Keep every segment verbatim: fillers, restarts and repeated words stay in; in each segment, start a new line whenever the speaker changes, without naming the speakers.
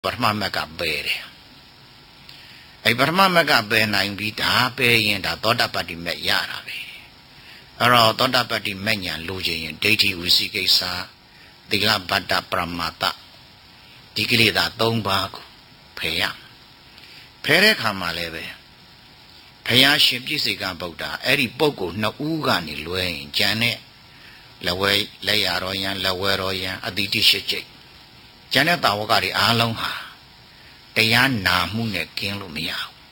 ပထမမက်ကပယ်တယ်အဲ့ပထမမက်ကပယ်နိုင်ပြီးဒါပယ်ရင်ဒါသောတာပတ္တိမက်ရတာပဲအဲ့တော့သောတာပတ္တိမက်ညာလိုချင်ရင်ဒိဋ္ဌိဝိသိကိစ္စသီလဗတ္တပရမတ္တဒီကိလေသာ၃ပါးကိုဖယ်ရဖယ်တဲ့ခါမှာလည်းပဲဘုရားရှင်ပြည့်စုံကဗုဒ္ဓအဲ့ဒီပုဂ္ဂိုလ်နှစ်ဦးကနေလွဲရင်ကျန်တဲ့လက်ဝဲလက်ရတော်ယံလက်ဝဲတော်ယံအတိတိရှိကျိတ်ကျန်တဲ့တာဝကတွေအားလုံးဟာတရားနာမှုနဲ့ကင်းလို့မရဘူး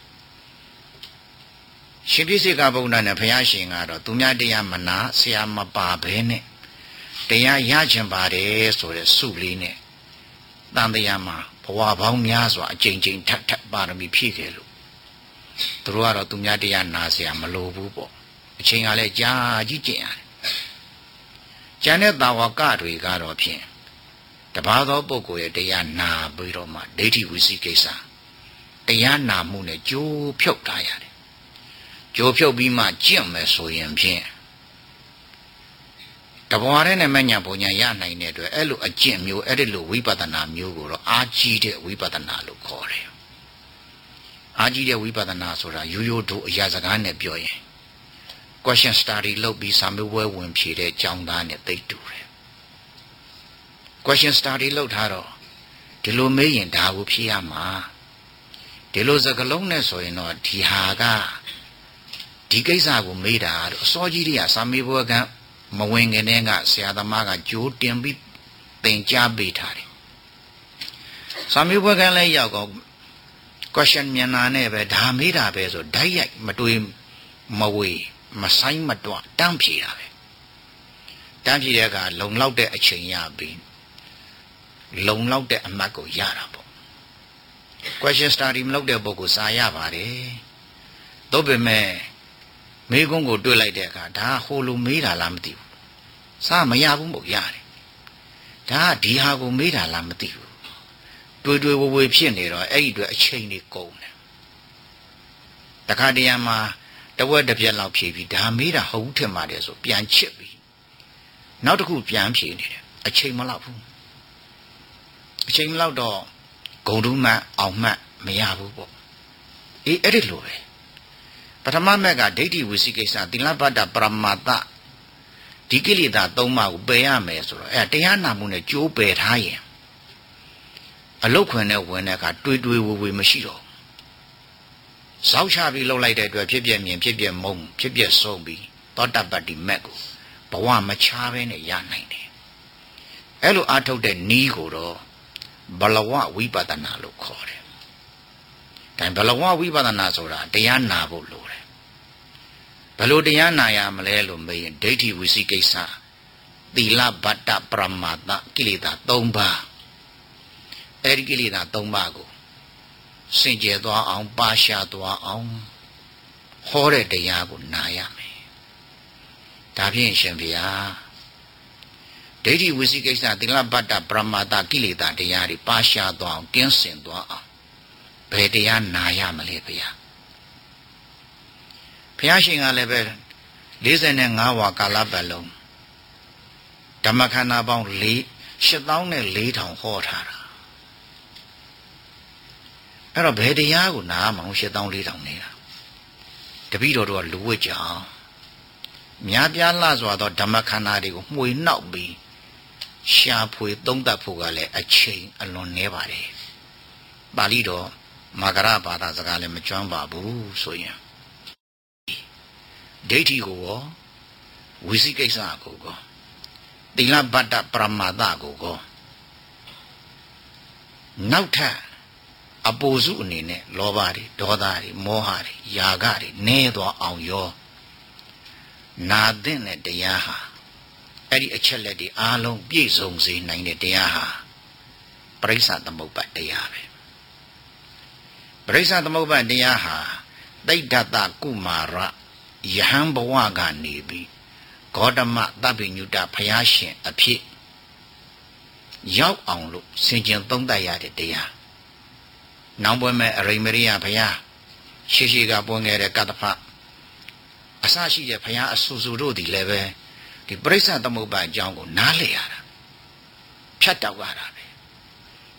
ရှင်ပြည့်စုံကဗုဒ္ဓနဲ့ဘုရားရှင်ကတော့သူများတရားမနာဆရာမပါဘဲနဲ့တရားရခြင်းပါတယ်ဆိုတဲ့စုလေးနဲ့တန်တရားမှာဘဝပေါင်းများစွာအကျဉ်းချင်းထပ်ထပ်ပါရမီဖြည့်ခဲ့လို့သူတို့ကတော့သူများတရားနာเสียမလိုဘူးပေါ့အချိန်ကလည်းကြာကြီးကျင့်ရတယ်ကျန်တဲ့တာဝကတွေကတော့ဖြင့်တပါးသောပုဂ္ဂိုလ်ရဲ့တရားနာပြီးတော့မှဒိဋ္ဌိဝိသိကိစ္စတရားနာမှုနဲ့ကြိုးဖြုတ်ထားရတယ်ကြိုးဖြုတ်ပြီးမှကျင့်မယ်ဆိုရင်ဖြင့်တဘွားတဲ့နဲ့မညာဘုံညာရနိုင်တဲ့အတွက်အဲ့လိုအကျင့်မျိုးအဲ့ဒီလိုဝိပဿနာမျိုးကိုတော့အာကြီးတဲ့ဝိပဿနာလို့ခေါ်တယ်အာကြီးတဲ့ဝိပဿနာဆိုတာရိုးရိုးတို့အရာစကားနဲ့ပြောရင် question study လုပ်ပြီးစာမေးပွဲဝင်ဖြေတဲ့ကျောင်းသားနဲ့သိတူတယ် question study လုပ်ထားတော့ဒီလိုမေးရင်ဒါကိုဖြေရမှာဒီလိုစကားလုံးနဲ့ဆိုရင်တော့ဒီဟာကဒီကိစ္စကိုမေးတာတော့အစောကြီးတွေကစာမေးပွဲကမဝင်ခင်တည်းကဆရာသမားကကြိုးတင်ပြီးသင်ကြားပေးထားတယ်စာမေးပွဲကလည်းရောက်တော့question မြန်နာနဲ့ပဲဒါမေးတာပဲဆိုဓာတ်ရိုက်မတွေးမဝေမဆိုင်မတွတန်းဖြေတာပဲတန်းဖြေတဲ့အခါလုံလောက်တဲ့အချိန်ရပြီးလုံလောက်တဲ့အမှတ်ကိုရတာပေါ့ question study မလုပ်တဲ့ပုဂ္ဂိုလ်စာရပါတယ်သို့ပေမဲ့မေးခွန်းကိုတွေ့လိုက်တဲ့အခါဒါဟိုလိုမေးတာလားမသိဘူးစာမရဘူးမို့ရတယ်ဒါကဒီဟာကိုမေးတာလားမသိဘူးတွေးတွေးဝဝေဖြစ်နေတော့အဲ့ဒီအတွက်အချိန်တွေကုန်တယ်တခါတရံမှာတဝက်တစ်ပြက်လောက်ဖြည့်ပြီးဒါမေးတာဟုတ်ထင်ပါတယ်ဆိုပြန်ချစ်ပြီးနောက်တစ်ခုပြန်ဖြည့်နေတယ်အချိန်မလောက်ဘူးအချိန်မလောက်တော့ဂုံတူးမှအောင်မှမရဘူးပေါ့အေးအဲ့ဒီလိုပဲပထမမက်ကဒိဋ္ဌိဝိသိကိစ္စသီလဗတ္တပရမတ္တဒီကိလေသာ၃ပါးကိုပယ်ရမယ်ဆိုတော့အဲတရားနာမှုနဲ့ကြိုးပယ်ထားရင်အလုတ်ခွင်နဲ့ဝင်တဲ့အခါတွေးတွေးဝဝေမရှိတော့ဇောက်ချပြီးလှုပ်လိုက်တဲ့အတွက်ဖြစ်ပြမြင်ဖြစ်ပြမုံဖြစ်ပြဆုံးပြီးသောတပတ္တိမက်ကိုဘဝမချဘဲနဲ့ရနိုင်တယ်အဲ့လိုအားထုတ်တဲ့နီးကိုတော့ဘလဝဝိပဿနာလို့ခေါ်တယ်ဒါဘလဝဝိပဿနာဆိုတာတရားနာဖို့လိုတယ်ဘယ်လိုတရားနာရမလဲလို့မေးရင်ဒိဋ္ဌိဝိသိကိစ္စသီလဗတ္တပရမတ္တကိလေသာ၃ပါးအဲ့ဒီကိလေသာ၃ပါးကိုစင်ကြယ်သွားအောင်ပါရှားသွားအောင်ဟောတဲ့တရားကိုနာရမယ်ဒါဖြင့်ရှင်ဗျာဒိဋ္ဌိဝိသိကိစ္စသီလဗတ္တပရမတ္တကိလေသာတရားတွေပါရှားသွားအောင်ကင်းစင်သွားအောင်ဘယ်တရားနာရမလဲဗျာဘုရားရှင်ကလည်းပဲ၄၅ဝါကာလပတ်လုံးဓမ္မခန္ဓာပေါင်း၄ ၈သောင်းနဲ့၄ထောင်ဟောထားတာအဲ့တော့ဘယ်တရားကိုနာမှမ၈သောင်း၄ထောင်နေတာတပည့်တော်တို့ကလူဝတ်ကြအောင်များပြားလှစွာသောဓမ္မခန္ဓာတွေကိုမှွေနှောက်ပြီးရှာဖွေသုံးသပ်ဖို့ကလည်းအချိန်အလွန်နည်းပါတယ်ပါဠိတော်မာဂရဘာသာစကားလည်းမကျွမ်းပါဘူးဆိုရင်ဒိဋ္ဌိကိုရောဝိသိကိစ္စကိုရောသီလဗတ္တပရမတ္တကိုရောနောက်ထပ်အပူစုအနေနဲ့လောဘတွေဒေါသတွေမောဟတွေຢာကတွေနည်းသွားအောင်ရောနာတဲ့နဲ့တရားဟာအဲ့ဒီအချက်လက်တွေအားလုံးပြည့်စုံစေနိုင်တဲ့တရားဟာပရိစ္ဆသမုပ္ပါတရားပဲပရိစ္ဆသမုပ္ပါတရားဟာသိဒ္ဓတကုမာရယဟန်ဘဝကနေပြီးဂေါတမသဗ္ဗညုတဘုရားရှင်အဖြစ်ရောက်အောင်လို့ဆင်ခြင်သုံးသပ်ရတဲ့တရားနောင်ပွဲမဲ့အရိမရိယဘုရားရှိရှိကပွင့်ခဲ့တဲ့ကတ္တဖအစရှိတဲ့ဘုရားအဆူဆူတို့ဒီလည်းပဲဒီပရိစ္ဆသမုပ္ပါအကြောင်းကိုနားလည်ရတာဖြတ်တောက်ရတာပဲ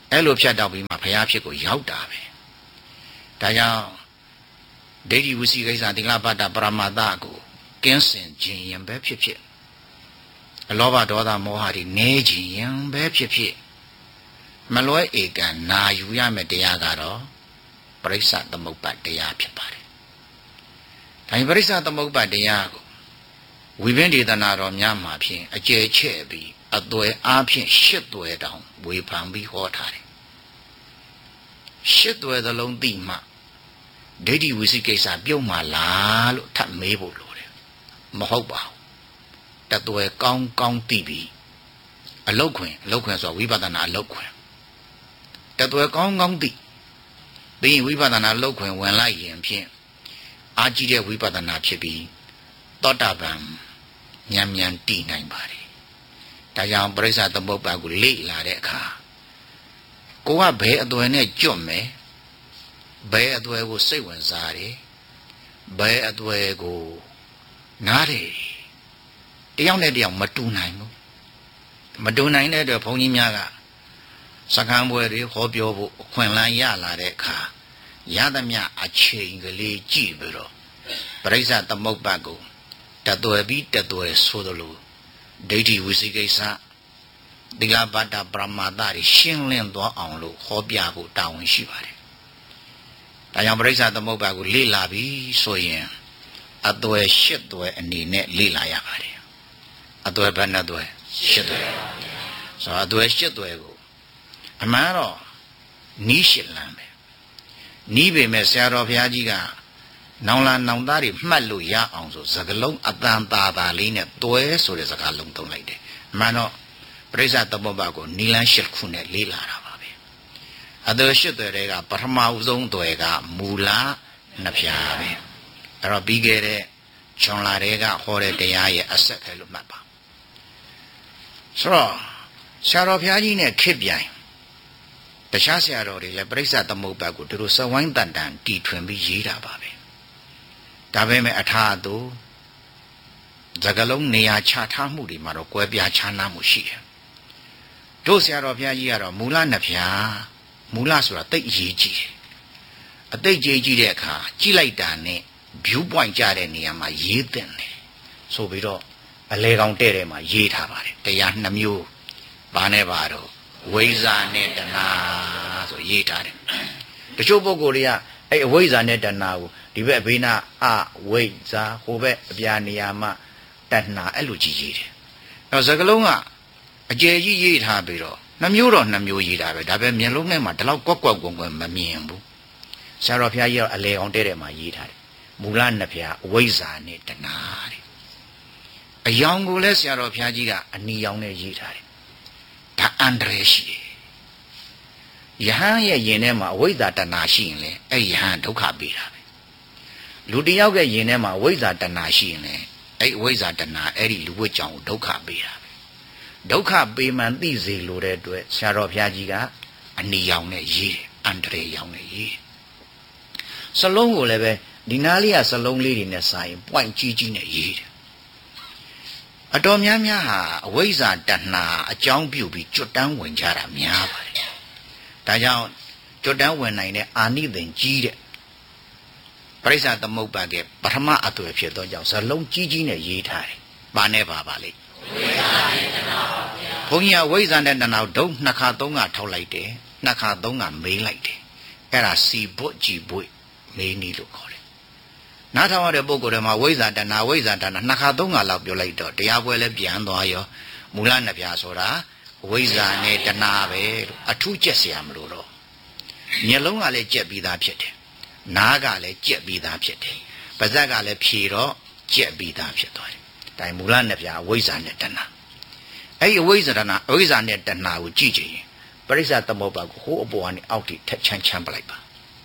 အဲ့လိုဖြတ်တော့ပြီးမှဘုရားဖြစ်ကိုရောက်တာပဲဒါကြောင့်ဒိဋ္ဌိဝိသိကိစ္စသီလပတ္တပရမတ္တကိုကင်းစင်ခြင်းရင်ပဲဖြစ်ဖြစ်အလောဘဒေါသမောဟတွေနည်းခြင်းရင်ပဲဖြစ်ဖြစ်မလွဲဧကံနာယူရမယ့်တရားကတော့ပရိစ္ဆသမုပ္ပါတရားဖြစ်ပါတယ်ဒါရင်ပရိစ္ဆသမုပ္ပါတရားကိုဝိပင်းဒေသနာတော်များမှာဖြင့်အကျယ်ချဲ့ပြီးအသွယ်အားဖြင့်ရှစ်သွယ်တောင်ဝေဖန်ပြီးဟောထားတယ်ရှစ်သွယ်သလုံးသိမှဒိဋ္ဌိဝိသိကိစ္စပြုတ်မှလားလို့ထပ်မေးဖို့လိုတယ်မဟုတ်ပါဘူးတသွယ်ကောင်းကောင်းသိပြီးအလုတ်ခွင်အလုတ်ခွင်ဆိုဝိပဿနာအလုတ်ခွင်တသွယ်ကောင်းကောင်းသိပြီးရင်ဝိပဿနာအလုတ်ခွင်ဝင်လိုက်ရင်ဖြင့်အာကြည့်တဲ့ဝိပဿနာဖြစ်ပြီးသောတာပန်ဉာဏ်ဉာဏ်တည်နိုင်ပါတယ်ဒါကြောင့်ပရိစ္ဆသမုပ္ပါကိုလေ့လာတဲ့အခါကိုကဘယ်အသွယ်နဲ့ကြွမယ်ဘယ်အသွယ်ကိုစိတ်ဝင်စားတယ်ဘယ်အသွယ်ကိုနားတယ်တယောက်နဲ့တယောက်မတူနိုင်ဘူးမတူနိုင်တဲ့အတွက်ဘုန်းကြီးများကစကံပွဲတွေဟောပြောဖို့အခွင့်အလမ်းရလာတဲ့အခါရသမျှအချိန်ကလေးကြည့်ပြီးတော့ပရိစ္ဆသမုပ္ပါကိုတသွယ်ပြီးတသွယ်ဆိုသလိုဒိဋ္ဌိဝိသိကိစ္စသီလပတ္တပရမတ္တတွေရှင်းလင်းသွားအောင်လို့ဟောပြဖို့တာဝန်ရှိပါတယ်။ဒါကြောင့်ပရိစ္ဆသမုပ္ပါကိုလေ့လာပြီးဆိုရင်အသွယ်ရှစ်သွယ်အနေနဲ့လေ့လာရပါတယ်။အသွယ်ဘယ်နှသွယ်ရှစ်သွယ်ဆိုတော့အသွယ်ရှစ်သွယ်ကိုအမှန်တော့နီးရှစ်လမ်းပဲ။နီးပေမဲ့ဆရာတော်ဘုရားကြီးကနောင်လာနောင်သားတွေမှတ်လို့ရအောင်ဆိုစကလုံးအတန်တာတာလေးနဲ့တွဲဆိုတဲ့စကားလုံးသုံးလိုက်တယ်။မှန်တော့ပရိစ္ဆသမုပ္ပါကိုနီလန်းရှစ်ခုနဲ့လေးလာတာပါပဲ။အသွယ်ရှစ်သွယ်တွေကပထမဦးဆုံးသွယ်ကမူလနှစ်ဖြာပဲ။အဲ့တော့ပြီးခဲ့တဲ့ဂျွန်လာတွေကဟောတဲ့တရားရဲ့အဆက်ပဲလို့မှတ်ပါ။ဆိုတော့ဆရာတော်ဘုရားကြီးနဲ့ခေပြိုင်တခြားဆရာတော်တွေလည်းပရိစ္ဆသမုပ္ပါကိုသူတို့စဝိုင်းတန်တန်တီထွင်ပြီးရေးတာပါပဲ။ဒါပေမဲ့အထာအတူသကလုံးနေရာချထားမှုတွေမှာတော့ကွဲပြားခြားနားမှုရှိတယ်။တို့ဆရာတော်ဘုရားကြီးကတော့မူလနှစ်ဖြာမူလဆိုတာတိတ်အရေးကြီးတယ်။အတိတ်ကြီးကြီးတဲ့အခါကြည့်လိုက်တာနဲ့ view point ကြတဲ့နေရာမှာရေးတင်တယ်။ဆိုပြီးတော့အလေကောင်တဲ့ထဲမှာရေးထားပါတယ်။တရားနှစ်မျိုးဘာနဲ့ပါတော့ဝိဇ္ဇာနဲ့တဏှာဆိုရေးထားတယ်။တချို့ပုဂ္ဂိုလ်တွေကအဲ့အဝိဇ္ဇာနဲ့တဏှာကိုဒီဘက်ဘေးနာအဝိဇ္ဇာဟိုဘက်အပြာနေရာမှာတဏှာအဲ့လိုကြည့်ရေးတယ်။အဲ့စကလုံးကအကျယ်ကြီးရေးထားပြီးတော့နှမျိုးတော့နှမျိုးရေးတာပဲဒါပဲမျက်လုံးထဲမှာဒီလောက်ကွက်ကွက်ကွန်ကွန်မမြင်ဘူး။ဆရာတော်ဘုရားကြီးကအလေကောင်တဲ့ထဲမှာရေးထားတယ်။မူလနှစ်ဖြာအဝိဇ္ဇာနဲ့တဏှာတဲ့အယောင်ကိုလည်းဆရာတော်ဘုရားကြီးကအနီရောင်နဲ့ရေးထားတယ်။ဒါအန္တရာယ်ရှိတယ်။ယဟန်ရဲ့ယင်ထဲမှာအဝိဇ္ဇာတဏှာရှိရင်လေအဲ့ယဟန်ဒုက္ခပေးတာပဲ။လူတယောက်ရဲ့ယင်ထဲမှာအဝိဇ္ဇာတဏှာရှိရင်လေအဲ့အဝိဇ္ဇာတဏှာအဲ့ဒီလူဝတ်ကြောင့်ဒုက္ခပေးတာပဲ။ဒုက္ခပေးမှန်သိစေလိုတဲ့အတွက်ဆရာတော်ဘုရားကြီးကအနီရောင်နဲ့ရေးတယ်အန္တရာယ်ရောင်နဲ့ရေးတယ်။စလုံးကိုလည်းပဲဒီနားလေးကစလုံးလေးတွေနဲ့စာရင် point ကြီးကြီးနဲ့ရေးတယ်။အတော်များများဟာအဝိဇ္ဇာတဏှာအကြောင်းပြုပြီးကျွတ်တန်းဝင်ကြတာများပါတယ်။ဒါကြောင့်ကျွတ်တန်းဝင်နိုင်တဲ့အာနိသင်ကြီးတဲ့ပရိစ္ဆသမုပ္ပါကပထမအသွယ်ဖြစ်သောကြောင့်ဇလုံးကြီးကြီးနဲ့ရေးထားတယ်။ဘာနဲ့ပါပါလိမ့်။ဝိဇ္ဇာနဲ့တဏှာပါဗျာ။ဘုန်းကြီးကဝိဇ္ဇာနဲ့တဏှာဒုံနှစ်ခါသုံးခါထောက်လိုက်တယ်။နှစ်ခါသုံးခါမေးလိုက်တယ်။အဲ့ဒါစီဘွတ်ကြည်ဘွတ်မေးနီးလို့ခေါ်တယ်။နားထောင်ရတဲ့ပုဂ္ဂိုလ်တွေမှာဝိဇ္ဇာတဏှာဝိဇ္ဇာတဏှာနှစ်ခါသုံးခါလောက်ပြောလိုက်တော့တရားပွဲလည်းပြန်သွားရောမူလနှစ်ဖြာဆိုတာဝိဇ္ဇာနဲ့တဏှာပဲလို့အထူးကြက်เสียမလို့တော့မျက်လုံးကလည်းကြက်ပြီးသားဖြစ်တယ်။နားကလည်းကြက်ပြီးသားဖြစ်တယ်။ပါးစပ်ကလည်းဖြေတော့ကြက်ပြီးသားဖြစ်သွားတယ်။ဒါမူလနှစ်ဖြာဝိဇ္ဇာနဲ့တဏှာအဲ့ဒီဝိဇ္ဇာတဏှာဝိဇ္ဇာနဲ့တဏှာကိုကြည့်ကြရင်ပရိစ္ဆသမုပ္ပါကိုဟိုးအပေါ်ကနေအောက်ထိထက်ချမ်းချမ်းပလိုက်ပါ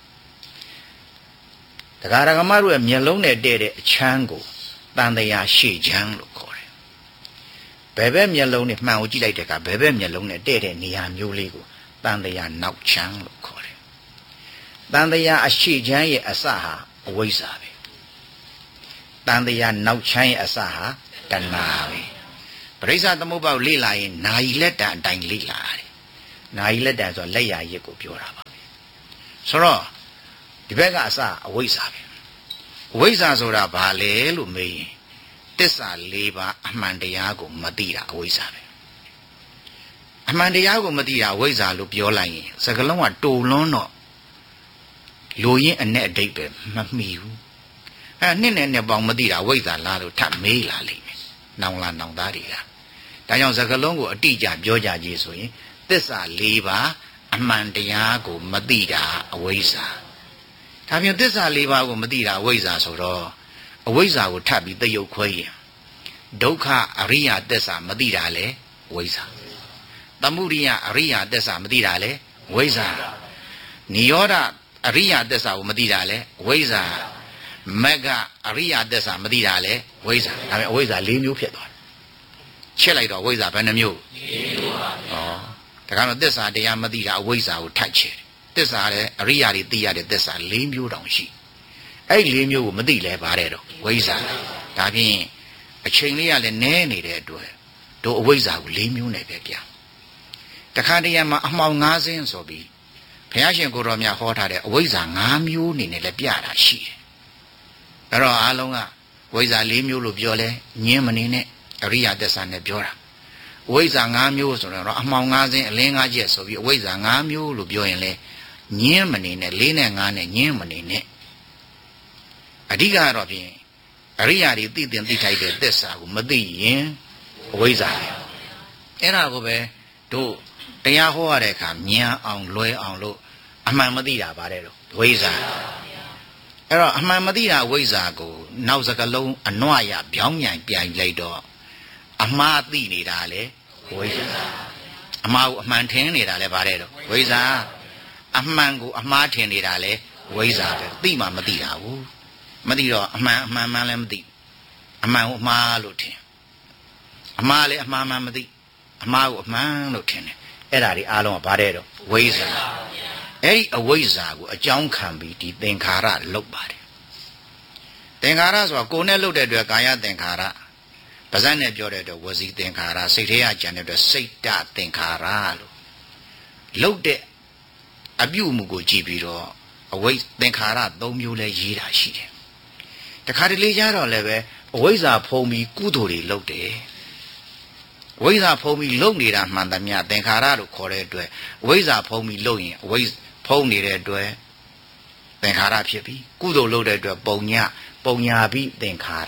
တရားရဂမတို့ရဲ့မျက်လုံးနဲ့တဲ့တဲ့အချမ်းကိုတန်တရားရှေ့ချမ်းလို့ခေါ်တယ်။ဘယ်ဘက်မျက်လုံးနဲ့မှန်ကိုကြည့်လိုက်တဲ့အခါဘယ်ဘက်မျက်လုံးနဲ့တဲ့တဲ့နေရာမျိုးလေးကိုတန်တရားနောက်ချမ်းလို့ခေါ်တယ်။တန်တရားအရှေ့ချမ်းရဲ့အစဟာအဝိဇ္ဇာပဲ။တန်တရားနောက်ချမ်းရဲ့အစဟာတဏှာပဲ။ပရိစ္ဆသမုပ္ပါကိုလေ့လာရင်နာယီလက်တံအတိုင်းလေ့လာရတယ်။နာယီလက်တံဆိုလက်ရရစ်ကိုပြောတာပါဆိုတော့ဒီဘက်ကအစအဝိဇ္ဇာပဲအဝိဇ္ဇာဆိုတာဘာလဲလို့မေးရင်သစ္စာ၄ပါးအမှန်တရားကိုမသိတာအဝိဇ္ဇာပဲအမှန်တရားကိုမသိတာအဝိဇ္ဇာလို့ပြောလိုက်ရင်စကားလုံးကတူလွန်းတော့လူရင်းအနဲ့အတိတ်ပဲမမှီဘူးအဲနှစ်နဲ့နှစ်ပေါင်းမသိတာအဝိဇ္ဇာလားလို့ထပ်မေးလာလိမ့်မယ်နောင်လာနောင်သားတွေလားဒါကြောင့်စကားလုံးကိုအတိအကျပြောကြကြဆိုရင်သစ္စာ၄ပါးအမှန်တရားကိုမသိတာအဝိဇ္ဇာဒါပြန်သစ္စာ၄ပါးကိုမသိတာအဝိဇ္ဇာဆိုတော့အဝိဇ္ဇာကိုထပ်ပြီးတယုတ်ခွဲရင်ဒုက္ခအရိယသစ္စာမသိတာလေဝိဇ္ဇာသမုဒိယအရိယသစ္စာမသိတာလေဝိဇ္ဇာနိရောဓအရိယသစ္စာကိုမသိတာလေဝိဇ္ဇာမဂ္ဂအရိယသစ္စာမသိတာလေဝိဇ္ဇာဒါပေမဲ့အဝိဇ္ဇာ၄မျိုးဖြစ်သွားတယ်ချက်လိုက်တော့ဝိဇ္ဇာဘယ်နှမျိုး၄မျိုးပါဩဒါကတော့သစ္စာတရားမသိတာအဝိဇ္ဇာကိုထိုက်ချေသစ္စာလည်းအရိယတွေသိရတဲ့သစ္စာ၄မျိုးတောင်ရှိအဲ့၄မျိုးကိုမသိလဲပါတယ်တော့ဝိဇ္ဇာဒါဖြင့်အချိန်လေးကလည်းနည်းနေတဲ့အတွက်တို့အဝိဇ္ဇာကို၄မျိုးနဲ့ပဲပြတခါတရံမှာအမှောင်၅ဆင်းဆိုပြီးဘုရားရှင်ကိုယ်တော်မြတ်ဟောထားတဲ့အဝိဇ္ဇာ၅မျိုးအနေနဲ့လည်းပြတာရှိတယ်အဲ့တော့အားလုံးကဝိဇ္ဇာ၄မျိုးလို့ပြောလဲညင်းမနေနဲ့အရိယသစ္စာနဲ့ပြောတာအဝိဇ္ဇာ၅မျိုးဆိုတော့အမှောင်၅ဆင်းအလင်း၅ချက်ဆိုပြီးအဝိဇ္ဇာ၅မျိုးလို့ပြောရင်လေညင်းမနေနဲ့၄နဲ့၅နဲ့ညင်းမနေနဲ့အဓိကတော့ဖြင့်အရိယာတွေသိတင်သိထိုက်တဲ့သစ္စာကိုမသိရင်အဝိဇ္ဇာပဲအဲ့ဒါကိုပဲတို့တရားဟောရတဲ့အခါမြန်အောင်လွယ်အောင်လို့အမှန်မသိတာပါတယ်တော့ဝိဇ္ဇာအဲ့တော့အမှန်မသိတာဝိဇ္ဇာကိုနောက်စကလုံးအနွရပြောင်းပြန်ပြန်လိုက်တော့အမှားသိနေတာလေဝိဇ္ဇာအမှားကိုအမှန်ထင်နေတာလေပါတယ်တော့ဝိဇ္ဇာအမှန်ကိုအမှားထင်နေတာလေဝိဇ္ဇာပဲသိမှမသိတာဘူးမသိတော့အမှန်အမှန်မှန်လည်းမသိအမှန်ကိုအမှားလို့ထင်အမှားလည်းအမှားမှန်မသိအမှားကိုအမှန်လို့ထင်တယ်အဲ့ဒါတွေအားလုံးကဘာတဲ့တော့ဝိဇ္ဇာအဲ့ဒီအဝိဇ္ဇာကိုအကြောင်းခံပြီးဒီသင်္ခါရလောက်ပါတယ်သင်္ခါရဆိုတာကိုယ်နဲ့လုပ်တဲ့အတွက်ကာယသင်္ခါရပါးစပ်နဲ့ပြောတဲ့အတွက်ဝစီသင်္ခါရစိတ်ထဲကကြံတဲ့အတွက်စိတ်တသင်္ခါရလို့လုပ်တဲ့အပြုအမူကိုကြည့်ပြီးတော့အဝိဇ္သင်္ခါရ၃မျိုးလဲရေးတာရှိတယ်တခါတလေကြတော့လည်းပဲအဝိဇ္ဇာဖုံးပြီးကုသိုလ်တွေလုပ်တယ်အဝိဇ္ဇာဖုံးပြီးလုပ်နေတာမှန်သမျှသင်္ခါရလို့ခေါ်တဲ့အတွက်အဝိဇ္ဇာဖုံးပြီးလုပ်ရင်အဝိဇ္ဇဖုံးနေတဲ့အတွက်သင်္ခါရဖြစ်ပြီးကုသိုလ်လုပ်တဲ့အတွက်ပုံညပုံညာပြီးသင်္ခါရ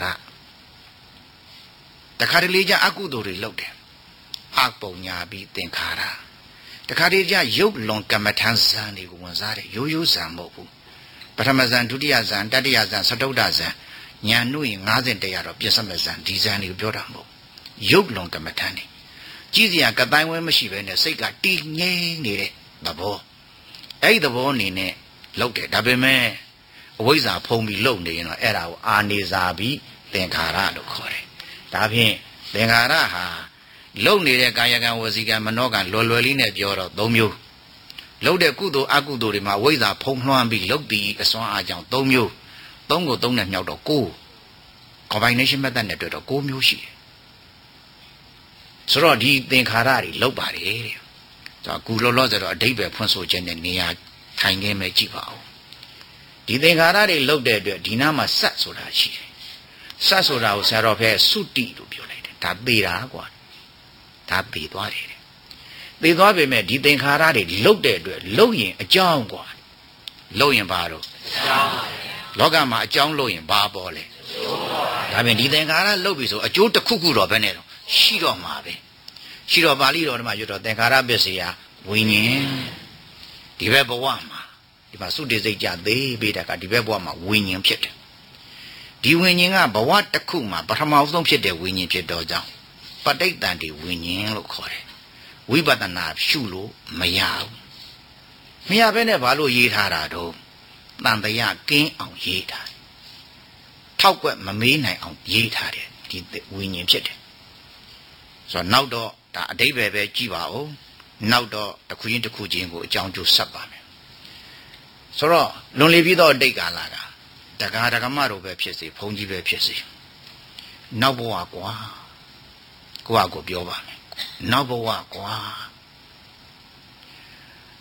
တခါတလေကျအကုသိုလ်တွေလုပ်တယ်အပုံညာပြီးသင်္ခါရတခါတလေကျရုပ်လွန်ကမ္မထံဇန်တွေကိုဝင်စားတယ်ရိုးရိုးဇန်မဟုတ်ဘူးပထမဇန်ဒုတိယဇန်တတိယဇန်သတုတ္တဇန်ညာနှုတ်ရင်၅ဆင့်တရားတော့ပြည့်စုံတဲ့ဇန်ဒီဇန်တွေကိုပြောတာမဟုတ်ရုပ်လွန်ကမ္မထံနေကြည်စရာကတိုင်းဝဲမရှိပဲနဲ့စိတ်ကတည်ငြိမ်နေတဲ့သဘောအဲ့ဒီသဘောအနေနဲ့လုပ်တယ်ဒါပေမဲ့အဝိဇ္ဇာဖုံးပြီးလုပ်နေရင်တော့အဲ့ဒါကိုအာနေစာပြီးသင်္ခါရလို့ခေါ်တယ်ဒါဖြင့်သင်္ခါရဟာလုံနေတဲ့ကာယကံဝစီကံမနောကံလွယ်လွယ်လေးနဲ့ပြောတော့၃မျိုးလုံတဲ့ကုသိုလ်အကုသိုလ်တွေမှာဝိဇ္ဇာဖုံးလွှမ်းပြီးလုံပြီးအစွမ်းအားကြောင့်၃မျိုး၃ကို၃နဲ့မြောက်တော့၉ combination method နဲ့တွေ့တော့၉မျိုးရှိတယ်ဆိုတော့ဒီသင်္ခါရတွေလုံပါတယ်တဲ့ဆိုတော့ကုလောလောဆိုတော့အဓိပ္ပာယ်ဖွင့်ဆိုခြင်းနဲ့နေရာထိုင်ခင်းပဲကြည့်ပါဦးဒီသင်္ခါရတွေလုံတဲ့အတွက်ဒီနားမှာစတ်ဆိုတာရှိတယ်စတ်ဆိုတာကိုဆရာတော်ဖဲသုတိလို့ပြောလိုက်တယ်ဒါသေတာကွာဒါသေသွားတယ်သေသွားပေမဲ့ဒီသင်္ခါရတွေလုတ်တဲ့အတွက်လုတ်ရင်အကြောင်းကွာလုတ်ရင်ဘာလို့အကြောင်းလောကမှာအကြောင်းလုတ်ရင်ဘာပေါ်လဲဒါပြင်ဒီသင်္ခါရလုတ်ပြီဆိုအကျိုးတစ်ခုခုတော့ဘယ်နဲ့တော့ရှိတော့မှာပဲရှိတော့ပါဠိတော်ထဲမှာရွတ်တော့သင်္ခါရပစ္စယဝိညာဉ်ဒီဘက်ဘဝမှာဒီမှာသုတေစိတ်ကြသေးပေးတာကဒီဘက်ဘဝမှာဝိညာဉ်ဖြစ်တယ်ဒီဝိညာဉ်ကဘဝတစ်ခုမှာပထမဆုံးဖြစ်တဲ့ဝိညာဉ်ဖြစ်တော့ကြောင့်ပဋိတ္တန်ဒီဝိညာဉ်လို့ခေါ်တယ်ဝိပဿနာရှုလို့မရဘူးမရဘဲနဲ့ဘာလို့ရေးထားတာတော့တန်တရားကင်းအောင်ရေးထားထောက်ွက်မမေးနိုင်အောင်ရေးထားတယ်ဒီဝိညာဉ်ဖြစ်တယ်ဆိုတော့နောက်တော့ဒါအတိပ္ပယ်ပဲကြည့်ပါဦးနောက်တော့တစ်ခုချင်းတစ်ခုချင်းကိုအကြောင်းကျိုးဆက်ပါမယ်ဆိုတော့လွန်လေပြီးတော့အတိတ်ကာလကတက္ကရာတက္ကမတို့ပဲဖြစ်စေဘုန်းကြီးပဲဖြစ်စေနောက်ဘဝကွာကိုယ့်အကိုပြောပါမယ်နောက်ဘဝကွာ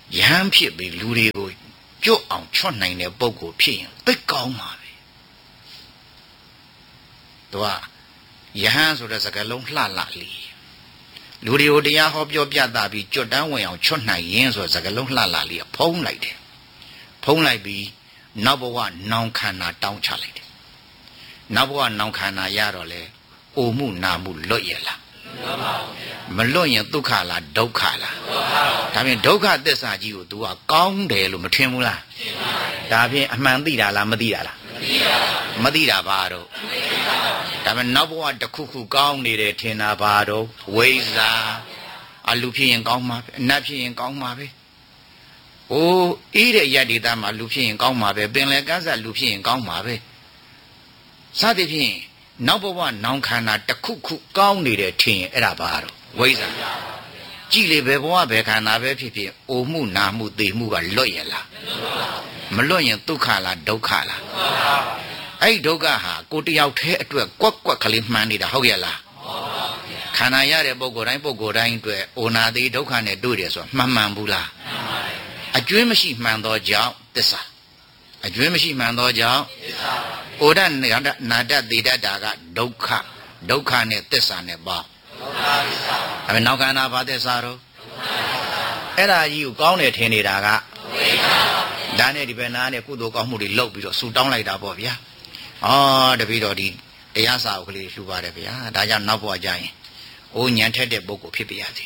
ယဟန်ဖြစ်ပြီးလူတွေကိုကြွအောင်ချွတ်နိုင်တဲ့ပုဂ္ဂိုလ်ဖြစ်ရင်သိကောင်းပါပဲသူကယဟန်ဆိုတဲ့စကားလုံးလှလှလေးလူတွေကိုတရားဟောပြောပြတာပြီးကြွတန်းဝင်အောင်ချွတ်နိုင်ရင်ဆိုတဲ့စကားလုံးလှလှလေးဖုံးလိုက်တယ်ဖုံးလိုက်ပြီးနောက်ဘဝနောင်ခန္ဓာတောင်းချလိုက်တယ်နောက်ဘဝနောင်ခန္ဓာရတော့လေအိုမှုနာမှုလွတ်ရလားမလွတ်ရင်ဒုက္ခလားဒုက္ခလားဒါဖြင့်ဒုက္ခသစ္စာကြီးကို तू ကကောင်းတယ်လို့မထင်ဘူးလားဒါဖြင့်အမှန်သိတာလားမသိတာလားမသိတာပါတော့ဒါပေမဲ့နောက်ဘဝတစ်ခုခုကောင်းနေတယ်ထင်တာပါတော့ဝိဇ္ဇာအလူဖြစ်ရင်ကောင်းမှာပဲအနတ်ဖြစ်ရင်ကောင်းမှာပဲအိုးအေးတဲ့ရတ္တိသားမှာလူဖြစ်ရင်ကောင်းမှာပဲပင်လယ်ကမ်းစပ်လူဖြစ်ရင်ကောင်းမှာပဲစသဖြင့်နောက်ဘဝနောင်ခန္ဓာတစ်ခုခုကောင်းနေတယ်ထင်ရင်အဲ့ဒါပါတော့ဝိဇ္ဇာကြည်လေဘယ်ဘဝဘယ်ခန္ဓာပဲဖြစ်ဖြစ်အိုမှုနာမှုသိမှုကလွတ်ရလားမလွတ်ရင်ဒုက္ခလားဒုက္ခလားအဲ့ဒုက္ခဟာကိုတယောက်တည်းအတွက်ကွက်ကွက်ကလေးမှန်းနေတာဟုတ်ရဲ့လားခန္ဓာရတဲ့ပုဂ္ဂိုလ်တိုင်းပုဂ္ဂိုလ်တိုင်းအတွက်အိုနာတိဒုက္ခနဲ့တွေ့တယ်ဆိုတာမှန်မှန်ဘူးလားအကျွင်းမရှိမှန်သောကြောင့်သစ္စာအကျွင်းမရှိမှန်သောကြောင့်သစ္စာဩဒနာတသေတ္တာကဒုက္ခဒုက္ခနဲ့သစ္စာနဲ့ပေါင်းဒုက္ခသစ္စာဒါပေမဲ့နောက်ခန္ဓာဘာသစ္စာတော့အဲ့ဒါကြီးကိုကောင်းတယ်ထင်နေတာကဝိပါဒဒါနဲ့ဒီဘက်နားနဲ့ကုသိုလ်ကောင်းမှုတွေလုပ်ပြီးတော့ဆူတောင်းလိုက်တာပေါ့ဗျာအော်တပည့်တော်ဒီတရားစာအုပ်ကလေးလှူပါတယ်ဗျာဒါကြောင့်နောက်ဘဝကြရင်အိုးညံထက်တဲ့ပုဂ္ဂိုလ်ဖြစ်ပြရစီ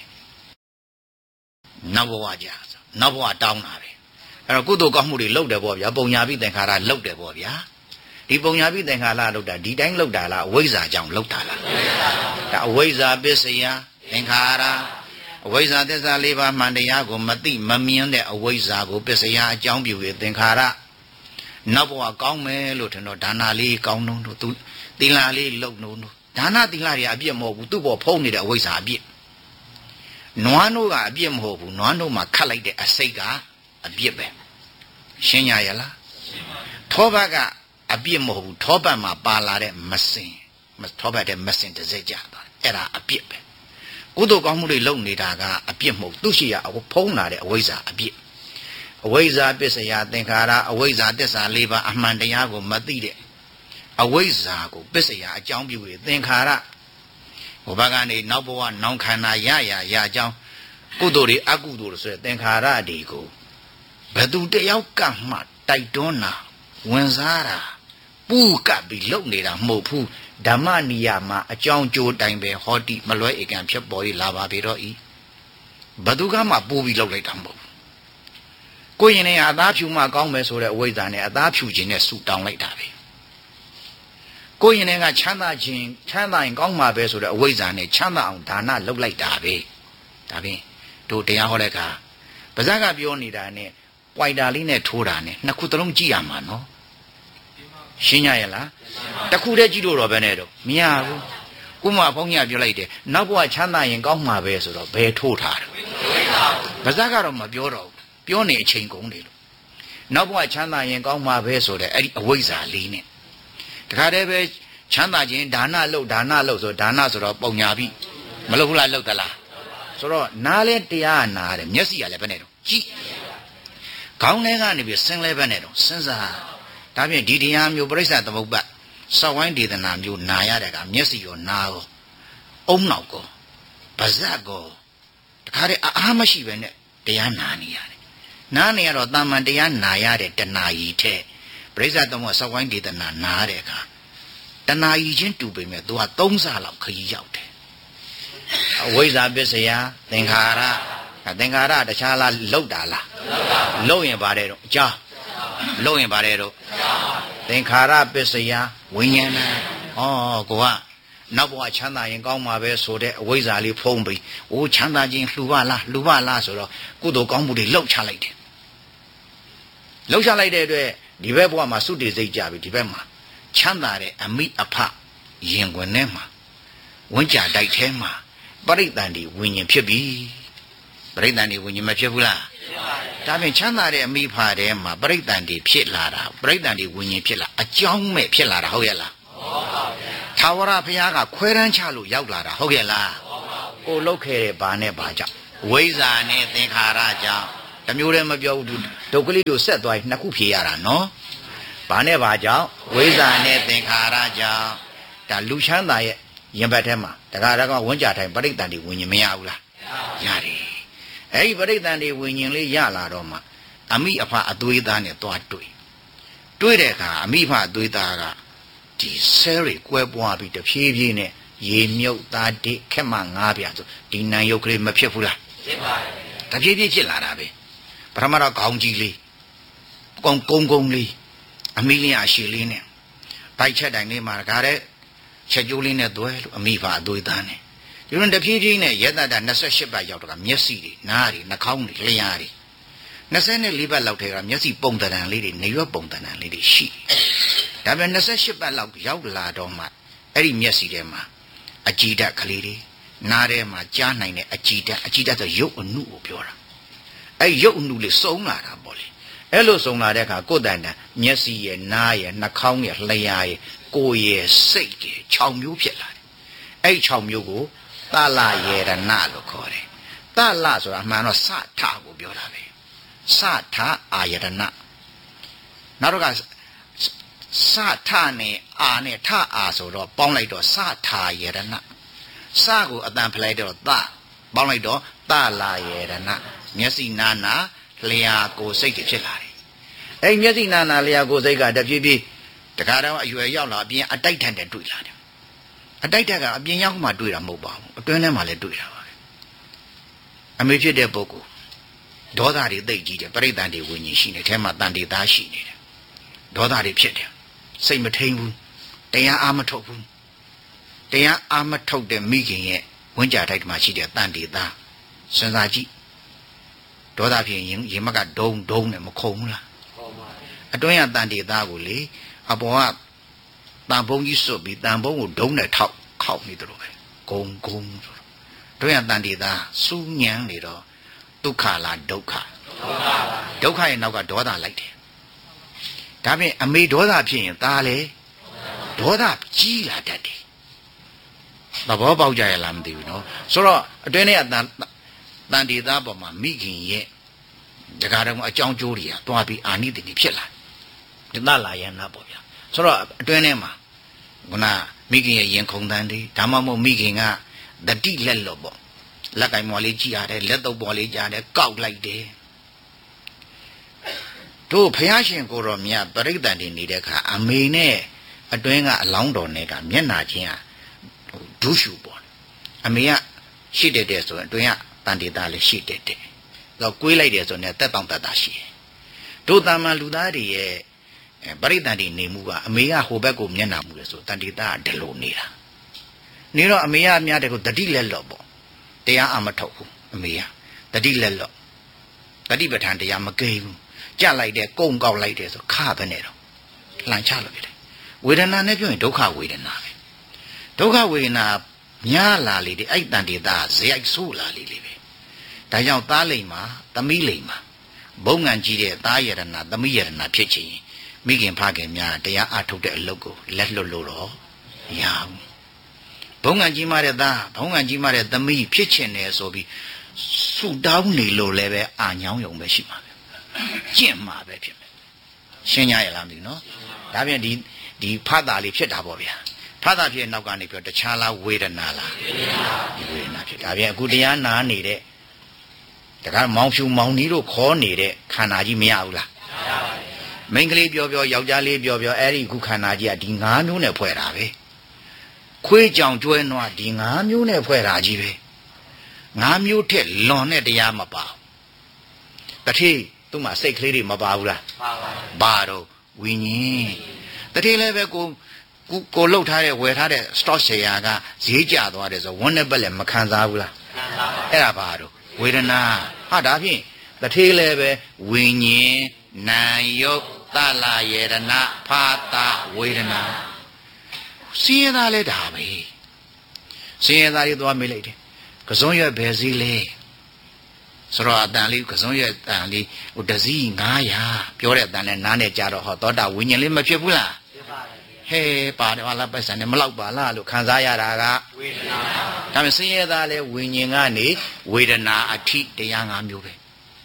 နောက်ဘဝကြနောက်ဘဝတောင်းတာပဲအဲ့တော့ကုသိုလ်ကောင်းမှုတွေလုပ်တယ်ပေါ့ဗျာပုံညာပိသင်္ခါရလုပ်တယ်ပေါ့ဗျာဒီပုံညာပိသင်္ခါရလုပ်တာဒီတိုင်းလုပ်တာလားအဝိဇ္ဇာကြောင့်လုပ်တာလားဒါအဝိဇ္ဇာပစ္စယသင်္ခါရအဝိဇ္ဇာသစ္စာလေးပါးမှန်တရားကိုမသိမမြင်တဲ့အဝိဇ္ဇာကိုပစ္စယအကြောင်းပြု၍သင်္ခါရနောက်ဘဝကောင်းမယ်လို့ထင်တော့ဒါနလေးကောင်းတော့သူသီလလေးလုပ်လို့ဒါနသီလတွေအပြည့်မဟုတ်ဘူးသူ့ဘောဖုံးနေတဲ့အဝိဇ္ဇာအပြည့်နွားတို့ကအပြည့်မဟုတ်ဘူးနွားတို့မှာခတ်လိုက်တဲ့အစိတ်ကအပြည့်ပဲရှင်းရရလားထောဘကအပြည့်မဟုတ်ဘူးထောဘမှာပါလာတဲ့မစင်ထောဘတဲ့မစင်တစ်စိတ်ကြသွားအဲ့ဒါအပြည့်ပဲကုသိုလ်ကောင်းမှုတွေလုပ်နေတာကအပြည့်မဟုတ်သူရှိရဖုံးလာတဲ့အဝိဇ္ဇာအပြည့်အဝိဇ္ဇာပစ္စယသင်္ခါရအဝိဇ္ဇာသစ္စာလေးပါးအမှန်တရားကိုမသိတဲ့အဝိဇ္ဇာကိုပစ္စယအကြောင်းပြု၍သင်္ခါရဟိုဘက်ကနေနောက်ဘဝနောင်ခန္ဓာရရရအကြောင်းကုသိုလ်တွေအကုသိုလ်တွေဆိုတဲ့သင်္ခါရတွေကိုဘယ်သူတယောက်ကမှတိုက်တွန်းတာဝင်စားတာပူကပ်ပြီးလုပ်နေတာမဟုတ်ဘူးဓမ္မနိယမှာအကြောင်းကြိုးတိုင်ပဲဟောတိမလွဲဧကံဖြစ်ပေါ်၍လာပါပေတော့ဤဘယ်သူကမှပူပြီးလုပ်လိုက်တာမဟုတ်ဘူးကိုရင်နဲ့အသားဖြူမှကောင်းမယ်ဆိုတဲ့အဝိဇ္ဇာနဲ့အသားဖြူခြင်းနဲ့ဆူတောင်းလိုက်တာပဲကိုရင်နဲ့ကချမ်းသာခြင်းချမ်းသာရင်ကောင်းမှာပဲဆိုတဲ့အဝိဇ္ဇာနဲ့ချမ်းသာအောင်ဒါနလုပ်လိုက်တာပဲဒါဖြင့်တို့တရားဟောတဲ့အခါပါဇက်ကပြောနေတာနဲ့ပွိုင်တာလေးနဲ့ထိုးတာနဲ့နှစ်ခုသလုံးကြည့်ရမှာနော်ရှင်းရရလားတခုတည်းကြည့်လို့တော့ဘယ်နဲ့တော့မရဘူးဥမာဘုန်းကြီးကပြောလိုက်တယ်နောက်ဘဝချမ်းသာရင်ကောင်းမှာပဲဆိုတော့ဘယ်ထိုးထားတယ်ပါဇက်ကတော့မပြောတော့ဘူးပြောနေအချိန်ကုန်တယ်လို့နောက်ဘဝချမ်းသာရင်ကောင်းမှာပဲဆိုတဲ့အဲ့ဒီအဝိဇ္ဇာလေးနဲ့တခါတည်းပဲချမ်းသာခြင်းဒါနလုပ်ဒါနလုပ်ဆိုဒါနဆိုတော့ပုံညာပြီမလုပ်ဘူးလားလုပ်သလားဆိုတော့နားလဲတရားနာတယ်မျက်စိကလည်းဘယ်နဲ့တော့ကြည့်ခေါင်းထဲကနေပြီးစဉ်းလဲဘက်နဲ့တော့စဉ်းစားဒါဖြင့်ဒီတရားမျိုးပြိဿသမုပ္ပါစောက်ဝိုင်းဒေသနာမျိုးနာရတဲ့ကမျက်စိရောနာရောအုံနောက်ကောပါးစပ်ကောတခါတည်းအားမရှိပဲနဲ့တရားနာနေရတယ်နားနေရတော့တာမန်တရားနာရတဲ့တဏှာကြီးထဲပြိဿသမုပ္ပါစောက်ဝိုင်းဒေသနာနာတဲ့အခါတဏှာကြီးချင်းတူပေမဲ့သူကသုံးဆလောက်ခရီးရောက်တယ်အဝိဇ္ဇာပစ္စယသင်္ခါရသင်္ခါရတခြားလားလှုပ်တာလားလှုပ်ရင်ပါတယ်တော့အကြောင်းလှုပ်ရင်ပါတယ်တော့သင်္ခါရပစ္စယဝိညာဏဩကိုကနောက်ဘဝချမ်းသာရင်ကောင်းမှာပဲဆိုတဲ့အဝိဇ္ဇာလေးဖုံးပြီးအိုးချမ်းသာခြင်းလှူပါလားလှူပါလားဆိုတော့ကုသိုလ်ကောင်းမှုတွေလှုပ်ချလိုက်တယ်လှုပ်ချလိုက်တဲ့အတွက်ဒီဘက်ဘဝမှာသုတေစိတ်ကြပြီဒီဘက်မှာချမ်းသာတဲ့အမိအဖရင်ခွင်ထဲမှာဝန်းကြတိုက်ထဲမှာပရိသန္တိဝိညာဉ်ဖြစ်ပြီပရိသန္တိဝိညာဉ်မဖြစ်ဘူးလားဒါဖြင့်ချမ်းသာတဲ့အမိဖာထဲမှာပရိသန္တိဖြစ်လာတာပရိသန္တိဝိညာဉ်ဖြစ်လာအကြောင်းမဲ့ဖြစ်လာတာဟုတ်ရဲ့လားဟုတ်ပါဗျာသာဝရဘုရားကခွဲတန်းချလို့ရောက်လာတာဟုတ်ရဲ့လားဟုတ်ပါဘူးကိုလုတ်ခဲ့တဲ့ဘာနဲ့ဘာကြောင့်ဝိဇ္ဇာနဲ့သင်္ခါရကြောင့်တတမျိုးတည်းမပြောဘူးဒုက္ခလေးတို့ဆက်သွားရင်နှစ်ခုဖြေရတာနော်ဘာနဲ့ဘာကြောင့်ဝိဇ္ဇာနဲ့သင်္ခါရကြောင့်ဒါလူချမ်းသာရဲ့ရင်ဘတ်ထဲမှာတခါတခါဝန်းကြထိုင်ပရိသတ်တွေဝิญဉ်မရဘူးလားရတယ်အဲ့ဒီပရိသတ်တွေဝิญဉ်လေးရလာတော့မှအမိအဖအသွေးသားနဲ့သွားတွေ့တွေ့တဲ့အခါအမိဖအသွေးသားကဒီဆဲတွေကွဲပွားပြီးတဖြည်းဖြည်းနဲ့ရေမြုပ်သားတိခက်မှငားပြဆိုဒီနံရုပ်ကလေးမဖြစ်ဘူးလားဖြစ်ပါတယ်တဖြည်းဖြည်းဖြစ်လာတာပဲပထမတော့ခေါင်းကြီးလေးကုန်းကုန်းကုန်းလေးအမိလင်းအရှိလေးနဲ့ဘိုက်ချက်တိုင်လေးမှာဒါတဲ့ချက်ကျိုးလေးနဲ့သွဲလို့အမိဖအသွေးသားနဲ့ဒီလိုတဖြည်းဖြည်းနဲ့ရဲတတ၂၈ပတ်ရောက်တော့မျက်စိတွေနားတွေနှာခေါင်းတွေလျှာတွေ၂၄ပတ်လောက်ထဲကမျက်စိပုံတံလေးတွေနေရွက်ပုံတံလေးတွေရှိဒါပေမဲ့၂၈ပတ်လောက်ရောက်လာတော့မှအဲ့ဒီမျက်စိထဲမှာအကြည်ဓာတ်ကလေးတွေနားထဲမှာကြားနိုင်တဲ့အကြည်ဓာတ်အကြည်ဓာတ်ဆိုရုပ်အနုကိုပြောတာအဲ့ရုပ်အနုလေးစုံလာတာပေါ့လေအဲ့လိုစုံလာတဲ့အခါကိုယ်တန်တန်မျက်စိရဲ့နားရဲ့နှာခေါင်းရဲ့လျှာရဲ့ကိုယ်ရဲ့စိတ်ရဲ့၆မျိုးဖြစ်လာတယ်အဲ့၆မျိုးကိုသလယေရဏလို့ခေါ်တယ်သလဆိုတာအမှန်တော့စထကိုပြောတာပဲစထအာယရဏနောက်တော့ကစထနဲ့အာနဲ့ထအာဆိုတော့ပေါင်းလိုက်တော့စထာယေရဏစကိုအတန်ဖလိုက်တော့သပေါင်းလိုက်တော့သလာယေရဏမျက်စိနာနာလျှာကိုစိတ်တွေဖြစ်လာတယ်အဲ့မျက်စိနာနာလျှာကိုစိတ်ကတဖြည်းဖြည်းတခါတော့အရွယ်ရောက်လာအပြင်အတိုက်ထန်တယ်တွေ့လာတယ်အတိုက်ထက်ကအပြင်ရောက်မှတွေ့တာမဟုတ်ပါဘူးအတွင်းထဲမှာလည်းတွေ့တာပါပဲအမေဖြစ်တဲ့ပုဂ္ဂိုလ်ဒေါသတွေသိကြီးတယ်ပရိသတ်တွေဝิญဉ်ရှိနေထဲမှာတန်တေသားရှိနေတယ်ဒေါသတွေဖြစ်တယ်စိတ်မထိန်ဘူးတရားအာမထုတ်ဘူးတရားအာမထုတ်တဲ့မိခင်ရဲ့ဝန်းကြတိုက်မှာရှိတဲ့တန်တေသားစဉ်းစားကြည့်ဒေါသဖြစ်ရင်ရင်မကဒုံဒုံနဲ့မခုံဘူးလားခုံပါအတွင်းကတန်တေသားကိုလေအပေါ်ကတန်ဖုံးကြီးစွတ်ပြီးတန်ဖုံးကိုဒုံနဲ့ထောက်ခောက်နေတယ်လို့ပဲဂုံဂုံဆိုတော့အတွင်းကတန်တေသားစူးညံနေတော့ဒုက္ခလားဒုက္ခဒုက္ခရဲ့နောက်ကဒေါသလိုက်တယ်ဒါဖြင့်အမေဒေါသဖြစ်ရင်သားလေဒေါသကြီးလာတတ်တယ်သဘောပေါက်ကြရလားမသိဘူးနော်ဆိုတော့အတွင်းထဲကတန်တန်တေသားပေါ်မှာမိခင်ရဲ့တခါတော့အကြောင်းကျိုးတွေကတွားပြီးအာနိသင်တွေဖြစ်လာတယ်တလာယနာပေါ့ဗျာဆိုတော့အတွင်းထဲမှာခုနမိခင်ရဲ့ရင်ခုန်တန်းတွေဒါမှမဟုတ်မိခင်ကတတိလက်လော့ပေါ့လက်ကင်မော်လေးကြည့်ရတယ်လက်တော့ပေါ်လေးကြားတယ်ကောက်လိုက်တယ်တို့ဘုရားရှင်ကိုတော်မြတ်ပရိသတ်တွေနေတဲ့အခါအမေနဲ့အတွင်းကအလောင်းတော်နဲ့ကမျက်နာချင်းဟာဒုရှုပေါ့အမေကရှိတဲ့တဲ့ဆိုရင်အတွင်းကတန်တေသားလည်းရှိတဲ့တဲ့တော့ကွေးလိုက်တယ်ဆိုရင်တက်တောင့်တတ်တာရှိတယ်တို့တာမန်လူသားတွေရဲ့ပရိသတ်တွေနေမှုကအမေကဟိုဘက်ကိုမျက်နာမှုလဲဆိုတန်တေသားကဒီလိုနေတာနေတော့အမေကအများတဲ့ကိုတတိလက်လော့ပေါ့တရားအမထုတ်ဘူးအမေကတတိလက်လော့တတိပဋ္ဌာန်တရားမကိဘူးကြလိုက်တယ်ကုန်းကောက်လိုက်တယ်ဆိုခါပဲနဲ့တော့လှန်ချလို့ပြတယ်ဝေဒနာနဲ့ပြောရင်ဒုက္ခဝေဒနာပဲဒုက္ခဝေဒနာများလာလေဒီအဲ့တန်တေသားဇယိုက်ဆိုးလာလေလေပဲဒါကြောင့်သားလိမ်မှာသမီးလိမ်မှာဘုံငံကြီးတဲ့သားယရဏသမီးယရဏဖြစ်ချင်မိခင်ဖခင်များတရားအထုတ်တဲ့အလုပ်ကိုလက်လွတ်လို့တော့မရဘူးဘုံငံကြီးမတဲ့သားဘုံငံကြီးမတဲ့သမီးဖြစ်ချင်တယ်ဆိုပြီးဆူတောင်းနေလို့လည်းပဲအာညောင်းယုံပဲရှိမှာပဲကျင့်မှာပဲဖြစ်မယ်ရှင်းကြရလားမသိဘူးနော်ဒါပြန်ဒီဒီဖတ်တာလေးဖြစ်တာပေါ့ဗျာဖတ်တာဖြစ်နောက်ကနေပြောတခြားလားဝေဒနာလားဝေဒနာဖြစ်ဒါပြန်အခုတရားနာနေတဲ့တခါမောင်ဖြူမောင်နီးတို့ခေါ်နေတဲ့ခန္ဓာကြီးမရဘူးလားမရပါဘူးမိန်းကလေးပြောပြောယောက်ျားလေးပြောပြောအဲ့ဒီခုခန္ဓာကြီးကဒီ၅မျိုးနဲ့ဖွဲ့တာပဲခွေးကြောင်ကျွဲနွားဒီ၅မျိုးနဲ့ဖွဲ့တာကြီးပဲ၅မျိုးထက်လွန်တဲ့တရားမပါဘူးတတိသူ့မှာစိတ်ကလေးတွေမပါဘူးလားပါပါပါတော့ဝိညာဉ်တတိလည်းပဲကိုကိုကိုလှုပ်ထားတဲ့ဝယ်ထားတဲ့ stock share ကဈေးကျသွားတယ်ဆိုဝန်းနဲ့ပက်လည်းမခံစားဘူးလားခံစားပါအဲ့ဒါပါတော့ဝေဒနာဟာဒါဖြင့်တတိလည်းပဲဝိညာဉ်နာယုတ်သလယေရဏဖာတာဝေဒနာစင်းရသားလဲဒါပဲစင်းရသားတွေသွားမေးလိုက်တယ်ကစုံရွက်ဘယ်စည်းလဲဆိုတော့အတန်လေးကစုံရွက်တန်လေးဟိုတစည်း၅ရာပြောတဲ့အတန်နဲ့နားနဲ့ကြတော့ဟောသောတာဝိညာဉ်လေးမဖြစ်ဘူးလားဖြစ်ပါတယ်ဟဲပါတယ်ဟာလားပိုက်ဆံနဲ့မလောက်ပါလားလို့ခံစားရတာကဝေဒနာဒါပေမဲ့စင်းရသားလဲဝိညာဉ်ကနေဝေဒနာအထိတရား၅မျိုးပဲ